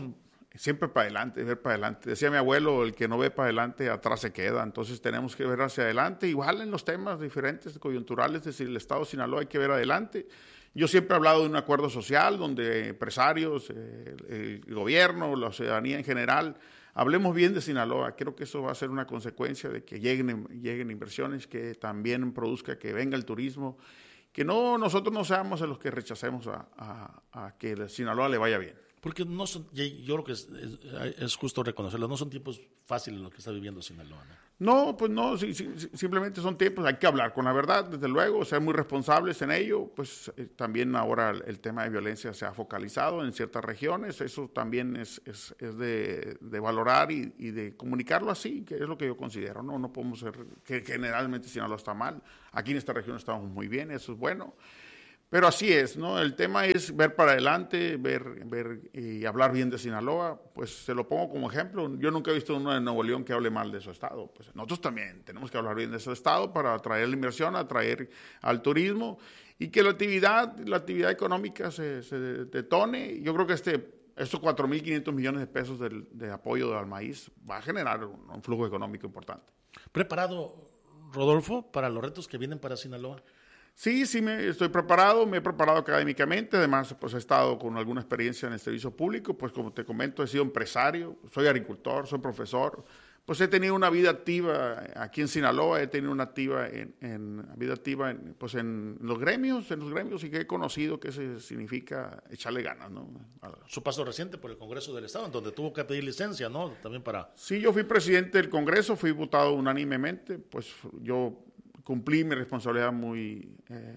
Speaker 15: siempre para adelante, ver para adelante. Decía mi abuelo, el que no ve para adelante, atrás se queda. Entonces tenemos que ver hacia adelante. Igual en los temas diferentes, coyunturales, es decir, el Estado de Sinaloa hay que ver adelante. Yo siempre he hablado de un acuerdo social donde empresarios, el gobierno, la ciudadanía en general, hablemos bien de Sinaloa. Creo que eso va a ser una consecuencia de que lleguen inversiones, que también produzca, que venga el turismo, que nosotros no seamos los que rechacemos a que Sinaloa le vaya bien.
Speaker 1: Porque no son, yo creo que es justo reconocerlo, no son tiempos fáciles lo que está viviendo Sinaloa, ¿no?
Speaker 15: No, pues no, simplemente son tiempos, hay que hablar con la verdad, desde luego, ser muy responsables en ello, pues también ahora el tema de violencia se ha focalizado en ciertas regiones, eso también es de valorar y de comunicarlo así, que es lo que yo considero, no podemos ser, que generalmente Sinaloa está mal, aquí en esta región estamos muy bien, eso es bueno. Pero así es, ¿no? El tema es ver para adelante, ver y hablar bien de Sinaloa. Pues se lo pongo como ejemplo. Yo nunca he visto uno de Nuevo León que hable mal de su estado. Pues nosotros también tenemos que hablar bien de su estado para atraer la inversión, atraer al turismo y que la actividad económica se detone. Yo creo que estos 4.500 millones de pesos de apoyo al maíz va a generar un flujo económico importante.
Speaker 1: ¿Preparado, Rodolfo, para los retos que vienen para Sinaloa?
Speaker 15: Sí, estoy preparado, me he preparado académicamente, además pues he estado con alguna experiencia en el servicio público, pues como te comento he sido empresario, soy agricultor, soy profesor, pues he tenido una vida activa aquí en Sinaloa, he tenido una vida activa en los gremios y que he conocido que eso significa echarle ganas, ¿no?
Speaker 1: Su paso reciente por el Congreso del Estado, en donde tuvo que pedir licencia, ¿no? También para...
Speaker 15: Sí, yo fui presidente del Congreso, fui votado unánimemente, pues yo cumplí mi responsabilidad muy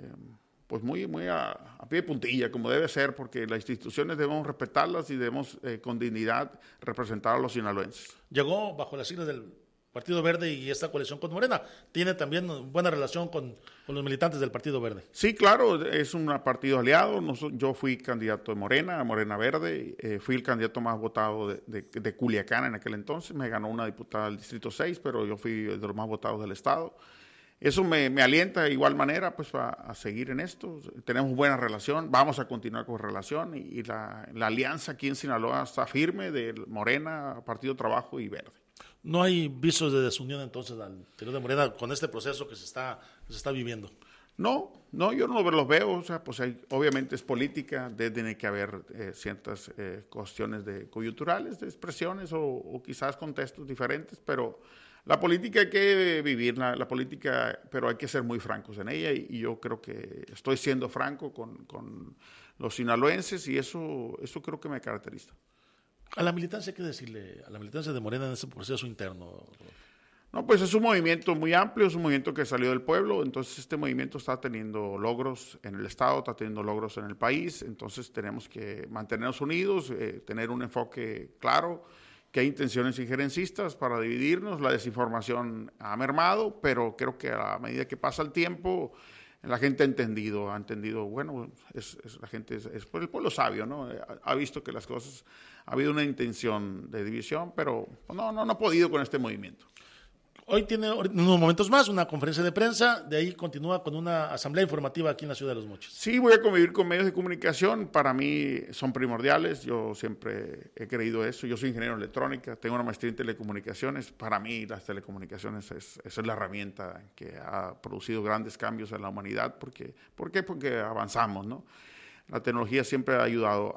Speaker 15: a pie de puntilla, como debe ser, porque las instituciones debemos respetarlas y debemos con dignidad representar a los sinaloenses.
Speaker 1: Llegó bajo las siglas del Partido Verde y esta coalición con Morena. ¿Tiene también buena relación con los militantes del Partido Verde?
Speaker 15: Sí, claro, es un partido aliado. Yo fui candidato de Morena Verde, fui el candidato más votado de Culiacán en aquel entonces. Me ganó una diputada del Distrito 6, pero yo fui de los más votados del Estado. Eso me alienta de igual manera pues a seguir en esto. Tenemos buena relación, vamos a continuar con relación y la alianza aquí en Sinaloa está firme de Morena, Partido Trabajo y Verde.
Speaker 1: ¿No hay visos de desunión entonces al interior de Morena con este proceso que se está viviendo?
Speaker 15: No, yo no los veo, o sea, pues obviamente es política, tiene que haber ciertas cuestiones coyunturales, de expresiones o quizás contextos diferentes, pero la política hay que vivirla, la política, pero hay que ser muy francos en ella y yo creo que estoy siendo franco con los sinaloenses y eso creo que me caracteriza.
Speaker 1: ¿A la militancia qué decirle? ¿A la militancia de Morena en ese proceso interno?
Speaker 15: No, pues es un movimiento muy amplio, es un movimiento que salió del pueblo, entonces este movimiento está teniendo logros en el Estado, está teniendo logros en el país, entonces tenemos que mantenernos unidos, tener un enfoque claro, que hay intenciones injerencistas para dividirnos, la desinformación ha mermado, pero creo que a medida que pasa el tiempo, la gente ha entendido, bueno, la gente es pues el pueblo sabio, ¿no? Ha visto que las cosas, ha habido una intención de división, pero no ha podido con este movimiento.
Speaker 1: Hoy tiene en unos momentos más una conferencia de prensa, de ahí continúa con una asamblea informativa aquí en la ciudad de Los Mochis. Sí, voy a convivir con medios de comunicación, para mí son primordiales, yo siempre he creído eso, yo soy ingeniero en electrónica, tengo una maestría en telecomunicaciones, para mí las telecomunicaciones es la herramienta que ha producido grandes cambios en la humanidad, ¿por qué? Porque avanzamos, ¿no? La tecnología siempre ha ayudado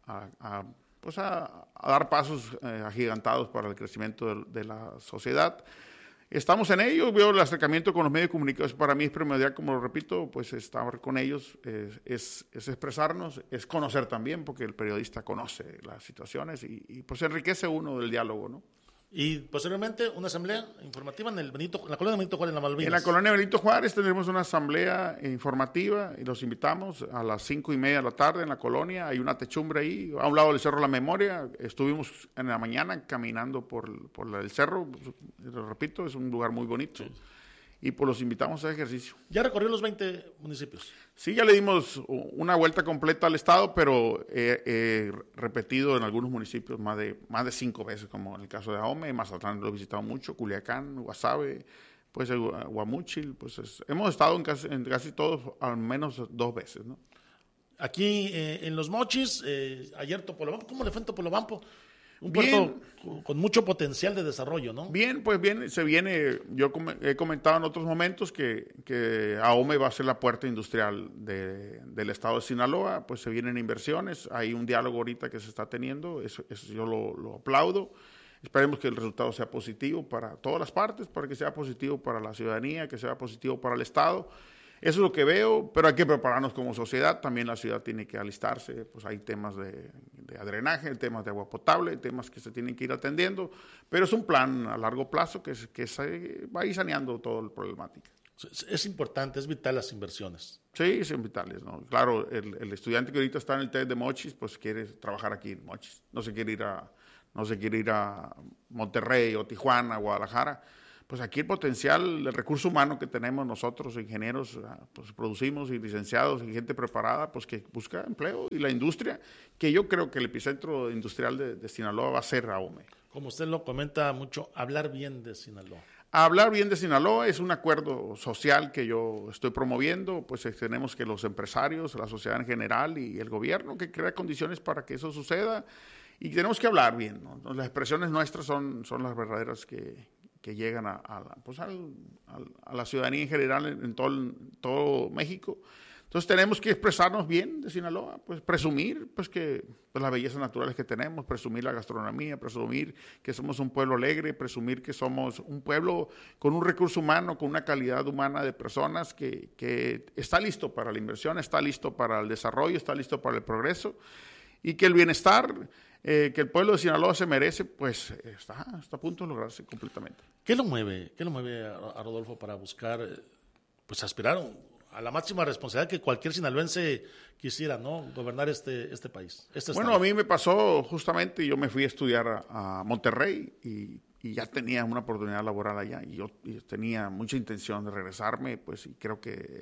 Speaker 1: a dar pasos agigantados para el crecimiento de la sociedad. Estamos en ello, veo el acercamiento con los medios de comunicación, para mí es primordial, como lo repito, pues estar con ellos, es expresarnos, es conocer también, porque el periodista conoce las situaciones y pues enriquece uno del diálogo, ¿no? Y posteriormente una asamblea informativa en la colonia Benito Juárez, en la Malvinas. En la colonia Benito Juárez tendremos una asamblea informativa y los invitamos a las 5:30 de la tarde en la colonia. Hay una techumbre ahí, a un lado del Cerro La Memoria. Estuvimos en la mañana caminando por el cerro, lo repito, es un lugar muy bonito. Sí. Y pues los invitamos a ese ejercicio. ¿Ya recorrió los 20 municipios? Sí, ya le dimos una vuelta completa al estado, pero he repetido en algunos municipios más de 5 veces, como en el caso de Ahome, Mazatlán lo he visitado mucho, Culiacán, Guasave, pues Guamúchil, pues hemos estado en casi todos al menos 2 veces, ¿no? Aquí en Los Mochis, ayer Topolobampo, ¿cómo le fue en Topolobampo? Un puerto con mucho potencial de desarrollo, ¿no?
Speaker 15: Bien, pues bien, se viene, yo he comentado en otros momentos que AOME va a ser la puerta industrial del estado de Sinaloa, pues se vienen inversiones, hay un diálogo ahorita que se está teniendo, eso yo lo aplaudo. Esperemos que el resultado sea positivo para todas las partes, para que sea positivo para la ciudadanía, que sea positivo para el Estado. Eso es lo que veo, pero hay que prepararnos como sociedad. También la ciudad tiene que alistarse, pues hay temas de drenaje, temas de agua potable, temas que se tienen que ir atendiendo, pero es un plan a largo plazo que se va a ir saneando toda la problemática.
Speaker 1: Es importante, es vital las inversiones.
Speaker 15: Sí, son vitales, ¿no? Claro, el estudiante que ahorita está en el TED de Mochis, pues quiere trabajar aquí en Mochis, no se quiere ir a Monterrey o Tijuana, Guadalajara. Pues aquí el potencial, el recurso humano que tenemos nosotros, ingenieros, pues producimos y licenciados y gente preparada, pues que busca empleo, y la industria, que yo creo que el epicentro industrial de Sinaloa va a ser AOME.
Speaker 1: Como usted lo comenta mucho, hablar bien de Sinaloa.
Speaker 15: Hablar bien de Sinaloa es un acuerdo social que yo estoy promoviendo, pues tenemos que los empresarios, la sociedad en general y el gobierno que crea condiciones para que eso suceda, y tenemos que hablar bien, ¿no? Las expresiones nuestras son las verdaderas que llegan a la ciudadanía en general en todo México. Entonces tenemos que expresarnos bien de Sinaloa, pues presumir pues las bellezas naturales que tenemos, presumir la gastronomía, presumir que somos un pueblo alegre, presumir que somos un pueblo con un recurso humano, con una calidad humana de personas que está listo para la inversión, está listo para el desarrollo, está listo para el progreso, y que el bienestar que el pueblo de Sinaloa se merece, pues está a punto de lograrse completamente.
Speaker 1: ¿Qué lo mueve a Rodolfo para buscar, pues aspirar a la máxima responsabilidad que cualquier sinaloense quisiera, ¿no? Gobernar este país?
Speaker 15: Bueno, a mí me pasó justamente, yo me fui a estudiar a Monterrey y ya tenía una oportunidad laboral allá, y yo tenía mucha intención de regresarme, pues, y creo que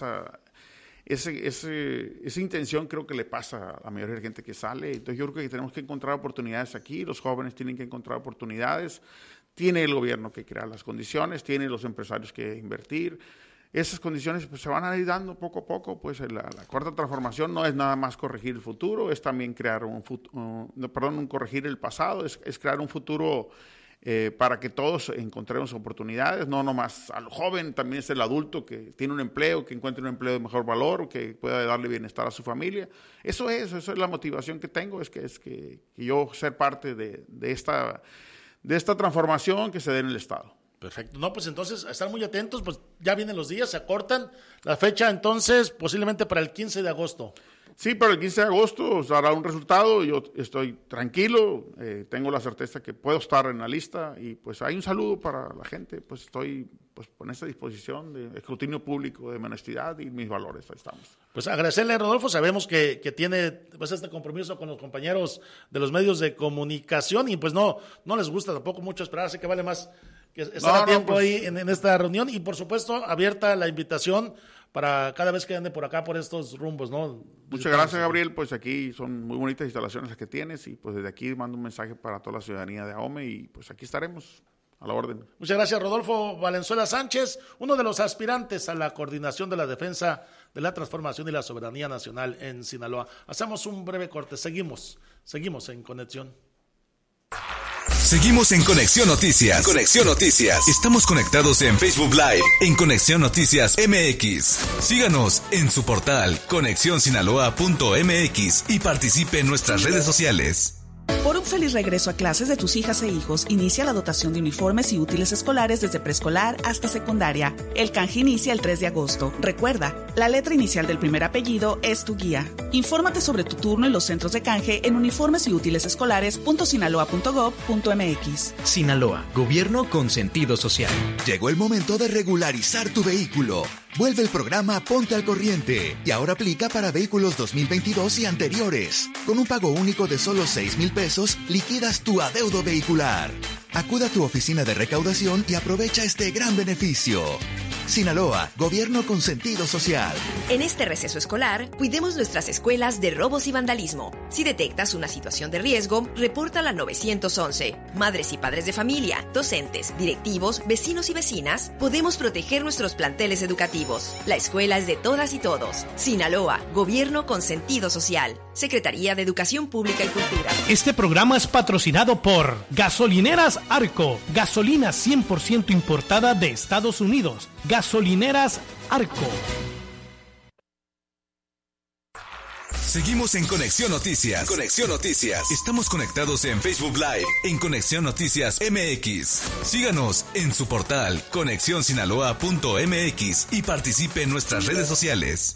Speaker 15: esa intención creo que le pasa a la mayoría de la gente que sale. Entonces yo creo que tenemos que encontrar oportunidades aquí, los jóvenes tienen que encontrar oportunidades, tiene el gobierno que crear las condiciones, tiene los empresarios que invertir. Esas condiciones pues se van a ir dando poco a poco, pues la cuarta transformación no es nada más corregir el futuro, es también crear corregir el pasado, es crear un futuro para que todos encontremos oportunidades, no nomás al joven, también es el adulto que tiene un empleo, que encuentre un empleo de mejor valor, que pueda darle bienestar a su familia. Eso es la motivación que tengo, es que yo ser parte de esta transformación que se dé en el Estado.
Speaker 1: Perfecto. No, pues entonces, a estar muy atentos, pues ya vienen los días, se acortan la fecha, entonces, posiblemente para el 15 de agosto.
Speaker 15: Sí, para el 15 de agosto dará un resultado, yo estoy tranquilo, tengo la certeza que puedo estar en la lista, y pues hay un saludo para la gente, pues estoy pues con esta disposición de escrutinio público, de mi honestidad y mis valores, ahí estamos.
Speaker 1: Pues agradecerle, Rodolfo, sabemos que tiene pues este compromiso con los compañeros de los medios de comunicación, y pues no les gusta tampoco mucho esperar, así que vale más que estar a tiempo pues ahí en esta reunión, y por supuesto abierta la invitación para cada vez que ande por acá, por estos rumbos, ¿no?
Speaker 15: Muchas gracias, Gabriel, pues aquí son muy bonitas instalaciones las que tienes, y pues desde aquí mando un mensaje para toda la ciudadanía de AOME, y pues aquí estaremos a la orden.
Speaker 1: Muchas gracias, Rodolfo Valenzuela Sánchez, uno de los aspirantes a la coordinación de la defensa de la transformación y la soberanía nacional en Sinaloa. Hacemos un breve corte, seguimos en Conexión.
Speaker 14: Seguimos en Conexión Noticias. Conexión Noticias. Estamos conectados en Facebook Live, en Conexión Noticias MX. Síganos en su portal conexionsinaloa.mx y participe en nuestras redes sociales.
Speaker 11: Por un feliz regreso a clases de tus hijas e hijos, inicia la dotación de uniformes y útiles escolares desde preescolar hasta secundaria. El canje inicia el 3 de agosto. Recuerda, la letra inicial del primer apellido es tu guía. Infórmate sobre tu turno en los centros de canje en uniformesyútilesescolares.sinaloa.gov.mx.
Speaker 12: Sinaloa, gobierno con sentido social.
Speaker 9: Llegó el momento de regularizar tu vehículo. Vuelve el programa Ponte al Corriente y ahora aplica para vehículos 2022 y anteriores. Con un pago único de solo 6,000 pesos, liquidas tu adeudo vehicular. Acuda a tu oficina de recaudación y aprovecha este gran beneficio. Sinaloa, gobierno con sentido social.
Speaker 10: En este receso escolar, cuidemos nuestras escuelas de robos y vandalismo. Si detectas una situación de riesgo, repórtala al 911. Madres y padres de familia, docentes, directivos, vecinos y vecinas, podemos proteger nuestros planteles educativos. La escuela es de todas y todos. Sinaloa, gobierno con sentido social. Secretaría de Educación Pública y Cultura.
Speaker 16: Este programa es patrocinado por Gasolineras Arco, gasolina 100% importada de Estados Unidos. Gasolineras Arco.
Speaker 14: Seguimos en Conexión Noticias. Conexión Noticias. Estamos conectados en Facebook Live, en Conexión Noticias MX. Síganos en su portal conexionsinaloa.mx y participe en nuestras redes sociales.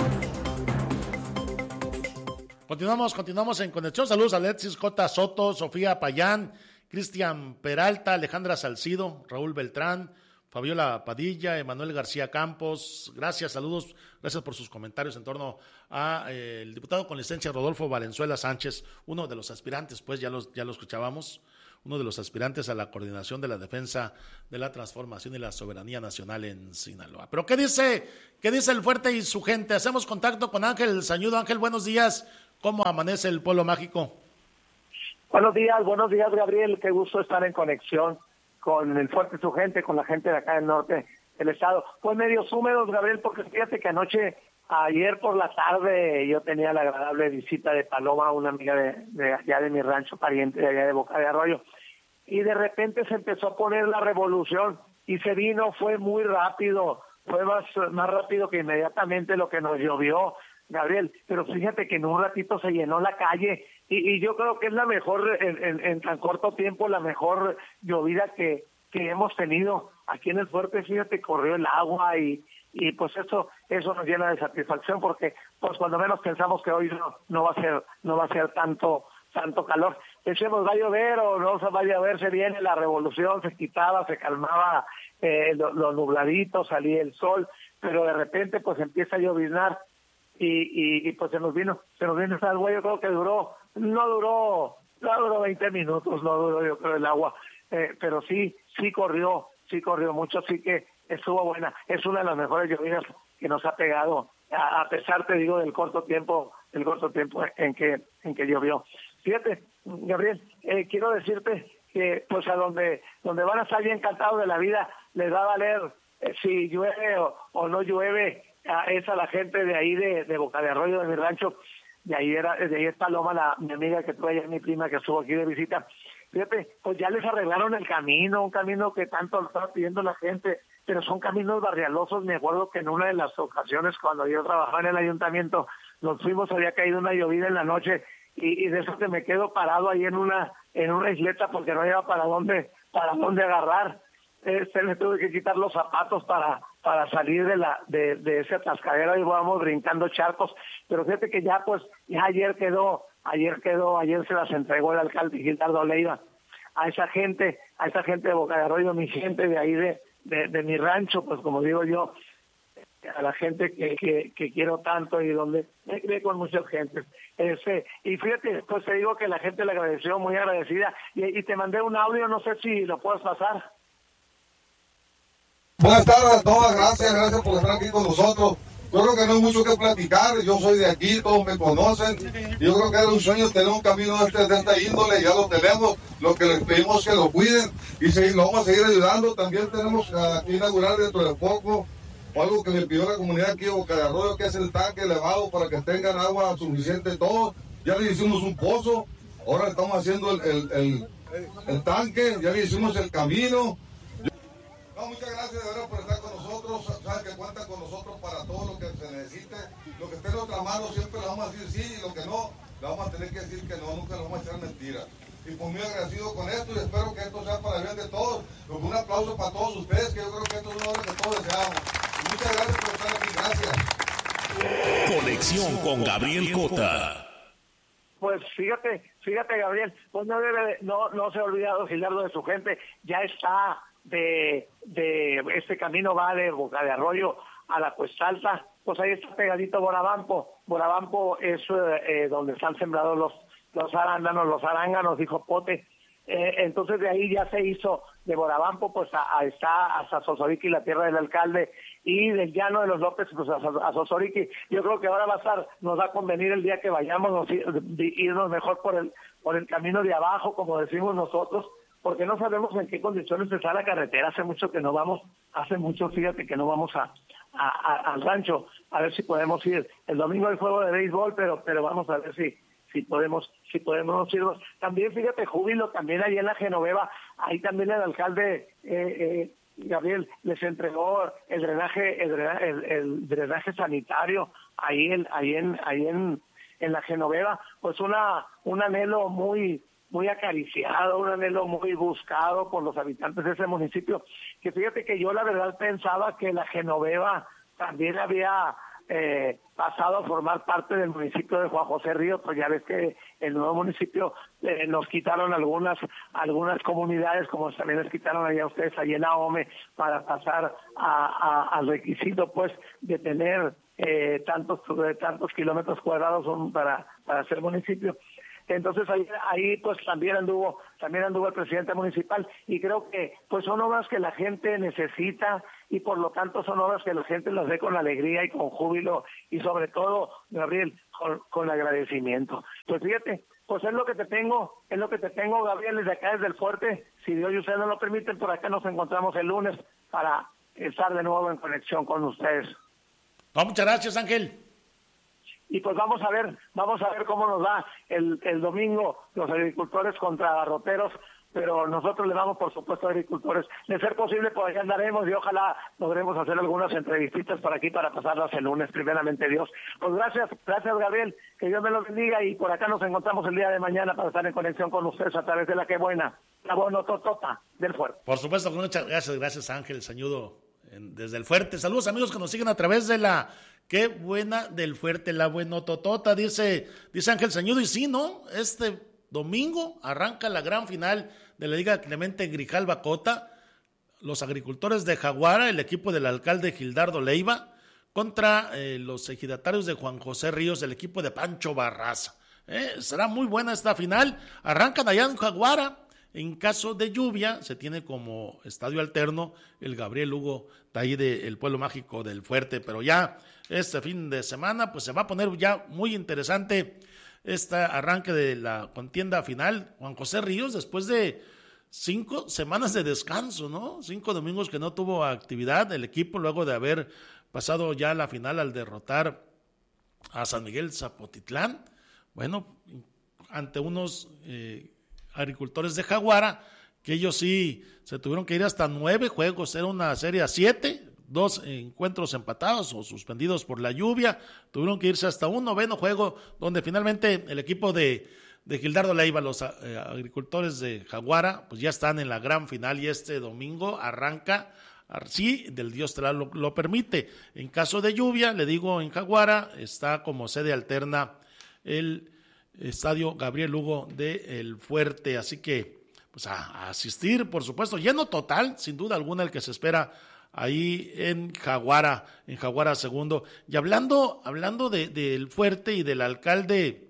Speaker 1: Continuamos en conexión. Saludos a Alexis J. Soto, Sofía Payán, Cristian Peralta, Alejandra Salcido, Raúl Beltrán, Fabiola Padilla, Emanuel García Campos. Gracias, saludos, gracias por sus comentarios en torno a el diputado con licencia Rodolfo Valenzuela Sánchez, uno de los aspirantes, pues ya lo escuchábamos, uno de los aspirantes a la coordinación de la defensa de la transformación y la soberanía nacional en Sinaloa. Pero ¿qué dice el Fuerte y su gente? Hacemos contacto con Ángel Sañudo. Ángel, buenos días. ¿Cómo amanece el pueblo mágico?
Speaker 17: Buenos días, Gabriel. Qué gusto estar en conexión con el Fuerte y su gente, con la gente de acá del norte del estado. Pues medios húmedos, Gabriel, porque fíjate que ayer por la tarde, yo tenía la agradable visita de Paloma, una amiga de allá de mi rancho, pariente de allá de Boca de Arroyo, y de repente se empezó a poner la revolución y se vino, fue muy rápido, fue más rápido que inmediatamente lo que nos llovió, Gabriel, pero fíjate que en un ratito se llenó la calle y yo creo que es la mejor, en tan corto tiempo, la mejor llovida que hemos tenido aquí en el Fuerte. Fíjate, corrió el agua y pues eso nos llena de satisfacción, porque pues cuando menos pensamos que hoy no va a ser tanto calor. Decíamos, ¿va a llover o no va a llover? Se viene la revolución, se quitaba, se calmaba los nubladitos, salía el sol, pero de repente pues empieza a lloviznar y pues se nos vino esa agua. Yo creo que no duró 20 minutos, no duró yo creo el agua, pero sí corrió mucho, así que estuvo buena. Es una de las mejores lluvias que nos ha pegado, a pesar, te digo, del corto tiempo en que llovió. Fíjate, Gabriel, quiero decirte que pues a donde van a estar bien encantados de la vida, les va a valer si llueve o no llueve. Es a la gente de ahí de Boca de Arroyo, de mi rancho. De ahí es Paloma, mi amiga que tuve ayer, mi prima que estuvo aquí de visita. Fíjate, pues ya les arreglaron el camino, un camino que tanto lo estaba pidiendo la gente, pero son caminos barrialosos. Me acuerdo que en una de las ocasiones cuando yo trabajaba en el ayuntamiento, nos fuimos, había caído una llovida en la noche y de eso que me quedo parado ahí en una isleta porque no había para dónde agarrar. Me tuve que quitar los zapatos para salir de ese atascadero y vamos brincando charcos, pero fíjate que ya ayer se las entregó el alcalde Gildardo Leiva a esa gente de Boca de Arroyo, mi gente de ahí de mi rancho, pues como digo yo, a la gente que quiero tanto y donde me crié con muchas gentes. Y fíjate, pues te digo que la gente le agradeció, muy agradecida, y te mandé un audio, no sé si lo puedes pasar.
Speaker 18: Buenas tardes a todas, gracias por estar aquí con nosotros. Yo creo que no hay mucho que platicar, yo soy de aquí, todos me conocen. Yo creo que era un sueño tener un camino de esta índole, ya lo tenemos. Lo que les pedimos es que lo cuiden y lo vamos a seguir ayudando. También tenemos que inaugurar dentro de poco algo que le pidió la comunidad aquí de Boca de Arroyo, que es el tanque elevado para que tengan agua suficiente todos. Ya le hicimos un pozo, ahora estamos haciendo el tanque, ya le hicimos el camino. Muchas gracias de verdad por estar con nosotros. Saben que cuentan con nosotros para todo lo que se necesite. Lo que esté en nuestra mano siempre le vamos a decir sí, y lo que no, le vamos a tener que decir que no, nunca le vamos a echar mentiras. Y pues muy agradecido con esto y espero que esto sea para el bien de todos. Un aplauso para todos ustedes, que yo creo que esto es una hora que todos deseamos. Y muchas gracias por estar aquí, gracias.
Speaker 14: Conexión con Gabriel Cota.
Speaker 17: Pues fíjate Gabriel, pues no se ha olvidado Gildardo de su gente, ya está de este camino, va de Boca de Arroyo a la Cuesta Alta, pues ahí está pegadito Borabampo. Borabampo es donde están sembrados los arándanos, los aránganos, dijo Pote, Entonces de ahí ya se hizo de Boravampo, pues está hasta Sosoriqui, la tierra del alcalde, y del Llano de los López, pues a Sosoriqui. Yo creo que ahora nos va a convenir el día que vayamos irnos mejor por el camino de abajo, como decimos nosotros, porque no sabemos en qué condiciones está la carretera. Hace mucho, fíjate, que no vamos al rancho, a ver si podemos ir. El domingo hay juego de béisbol, pero vamos a ver si podemos irnos. También, fíjate, júbilo, también ahí en la Genoveva, ahí también el alcalde Gabriel les entregó el drenaje sanitario ahí en la Genoveva, pues un anhelo muy acariciado, un anhelo muy buscado por los habitantes de ese municipio, que fíjate que yo la verdad pensaba que la Genoveva también había pasado a formar parte del municipio de Juan José Ríos, pues ya ves que el nuevo municipio nos quitaron algunas comunidades, como también les quitaron allá ustedes, allá en Ahome, para pasar al requisito pues de tener tantos kilómetros cuadrados para ser municipio. Entonces ahí pues también anduvo el presidente municipal, y creo que pues son obras que la gente necesita, y por lo tanto son obras que la gente las ve con alegría y con júbilo, y sobre todo, Gabriel, con agradecimiento. Pues fíjate, pues es lo que te tengo, Gabriel, desde acá, desde el fuerte. Si Dios y ustedes nos lo permiten, por acá nos encontramos el lunes para estar de nuevo en conexión con ustedes.
Speaker 1: No, muchas gracias, Ángel.
Speaker 17: Y pues vamos a ver cómo nos va el domingo los agricultores contra abarroteros, pero nosotros le damos, por supuesto, a agricultores. De ser posible, pues allá andaremos, y ojalá logremos hacer algunas entrevistitas por aquí para pasarlas el lunes, primeramente Dios. Pues gracias Gabriel, que Dios me los bendiga, y por acá nos encontramos el día de mañana para estar en conexión con ustedes a través de la que buena, la bonototota del Fuerte.
Speaker 1: Por supuesto, muchas gracias Ángel Sañudo desde el Fuerte. Saludos, amigos que nos siguen a través de la Qué buena del Fuerte, la buenototota, dice Ángel Sañudo. Y sí, ¿no? Este domingo arranca la gran final de la Liga Clemente Grijalva Cota. Los agricultores de Jaguara, el equipo del alcalde Gildardo Leiva, contra los ejidatarios de Juan José Ríos, el equipo de Pancho Barraza. Será muy buena esta final. Arrancan allá en Jaguara. En caso de lluvia, se tiene como estadio alterno el Gabriel Hugo, de ahí del pueblo mágico del Fuerte. Pero ya este fin de semana, pues se va a poner ya muy interesante este arranque de la contienda final. Juan José Ríos, después de 5 semanas de descanso, ¿no? 5 domingos que no tuvo actividad el equipo, luego de haber pasado ya la final al derrotar a San Miguel Zapotitlán. Bueno, ante unos agricultores de Jaguara, que ellos sí se tuvieron que ir hasta 9 juegos, era una serie a 7, 2 encuentros empatados o suspendidos por la lluvia, tuvieron que irse hasta un 9º juego, donde finalmente el equipo de Gildardo Leiva, los agricultores de Jaguara, pues ya están en la gran final, y este domingo arranca, si del Dios te lo permite. En caso de lluvia, le digo, en Jaguara está como sede alterna el Estadio Gabriel Hugo de El Fuerte, así que pues a asistir, por supuesto, lleno total, sin duda alguna, el que se espera ahí en Jaguara segundo. Y hablando del Fuerte y del alcalde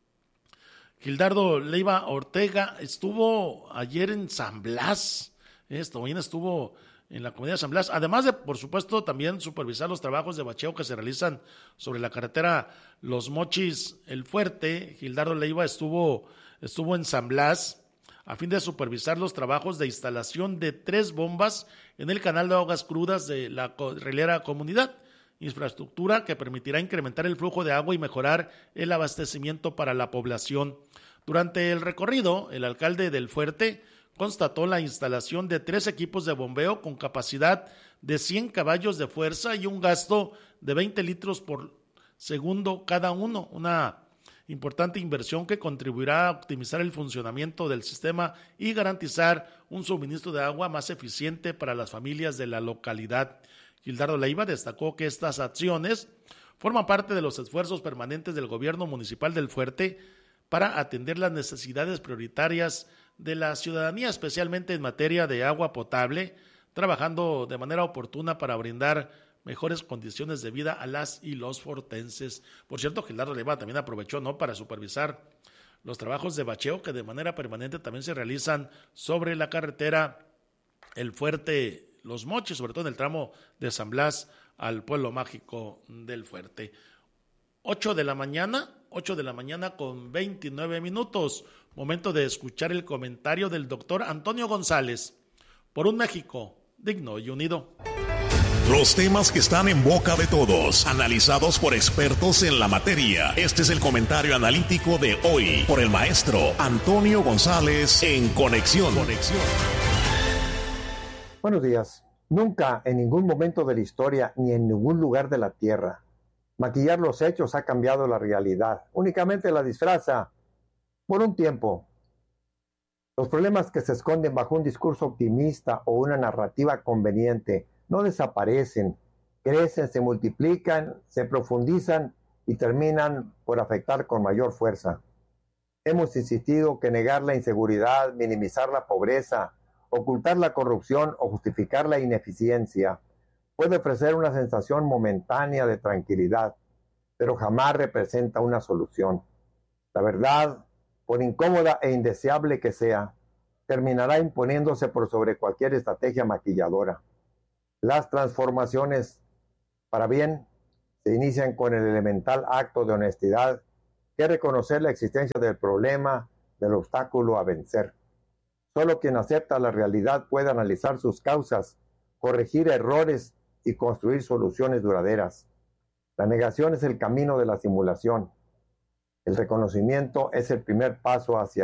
Speaker 1: Gildardo Leiva Ortega, estuvo ayer en San Blas, mañana estuvo en la comunidad de San Blas, además de, por supuesto, también supervisar los trabajos de bacheo que se realizan sobre la carretera Los Mochis El Fuerte. Gildardo Leiva estuvo en San Blas a fin de supervisar los trabajos de instalación de 3 bombas en el canal de aguas crudas de la Relera Comunidad, infraestructura que permitirá incrementar el flujo de agua y mejorar el abastecimiento para la población. Durante el recorrido, el alcalde del Fuerte constató la instalación de 3 equipos de bombeo con capacidad de 100 caballos de fuerza y un gasto de 20 litros por segundo cada uno, una importante inversión que contribuirá a optimizar el funcionamiento del sistema y garantizar un suministro de agua más eficiente para las familias de la localidad. Gildardo Leiva destacó que estas acciones forman parte de los esfuerzos permanentes del gobierno municipal del Fuerte para atender las necesidades prioritarias de la ciudadanía, especialmente en materia de agua potable, trabajando de manera oportuna para brindar mejores condiciones de vida a las y los fortenses. Por cierto, Gildardo Leiva también aprovechó, ¿no?, para supervisar los trabajos de bacheo que de manera permanente también se realizan sobre la carretera El Fuerte Los Mochis, sobre todo en el tramo de San Blas al pueblo mágico del Fuerte. 8 de la mañana con 29 minutos. Momento de escuchar el comentario del doctor Antonio González. Por un México digno y unido.
Speaker 4: Los temas que están en boca de todos, analizados por expertos en la materia. Este es el comentario analítico de hoy por el maestro Antonio González en Conexión.
Speaker 19: Buenos días. Nunca en ningún momento de la historia ni en ningún lugar de la tierra maquillar los hechos ha cambiado la realidad. Únicamente la disfraza por un tiempo. Los problemas que se esconden bajo un discurso optimista o una narrativa conveniente no desaparecen, crecen, se multiplican, se profundizan y terminan por afectar con mayor fuerza. Hemos insistido que negar la inseguridad, minimizar la pobreza, ocultar la corrupción o justificar la ineficiencia puede ofrecer una sensación momentánea de tranquilidad, pero jamás representa una solución. La verdad, por incómoda e indeseable que sea, terminará imponiéndose por sobre cualquier estrategia maquilladora. Las transformaciones para bien se inician con el elemental acto de honestidad, que es reconocer la existencia del problema, del obstáculo a vencer. Solo quien acepta la realidad puede analizar sus causas, corregir errores y construir soluciones duraderas. La negación es el camino de la simulación. El reconocimiento es el primer paso hacia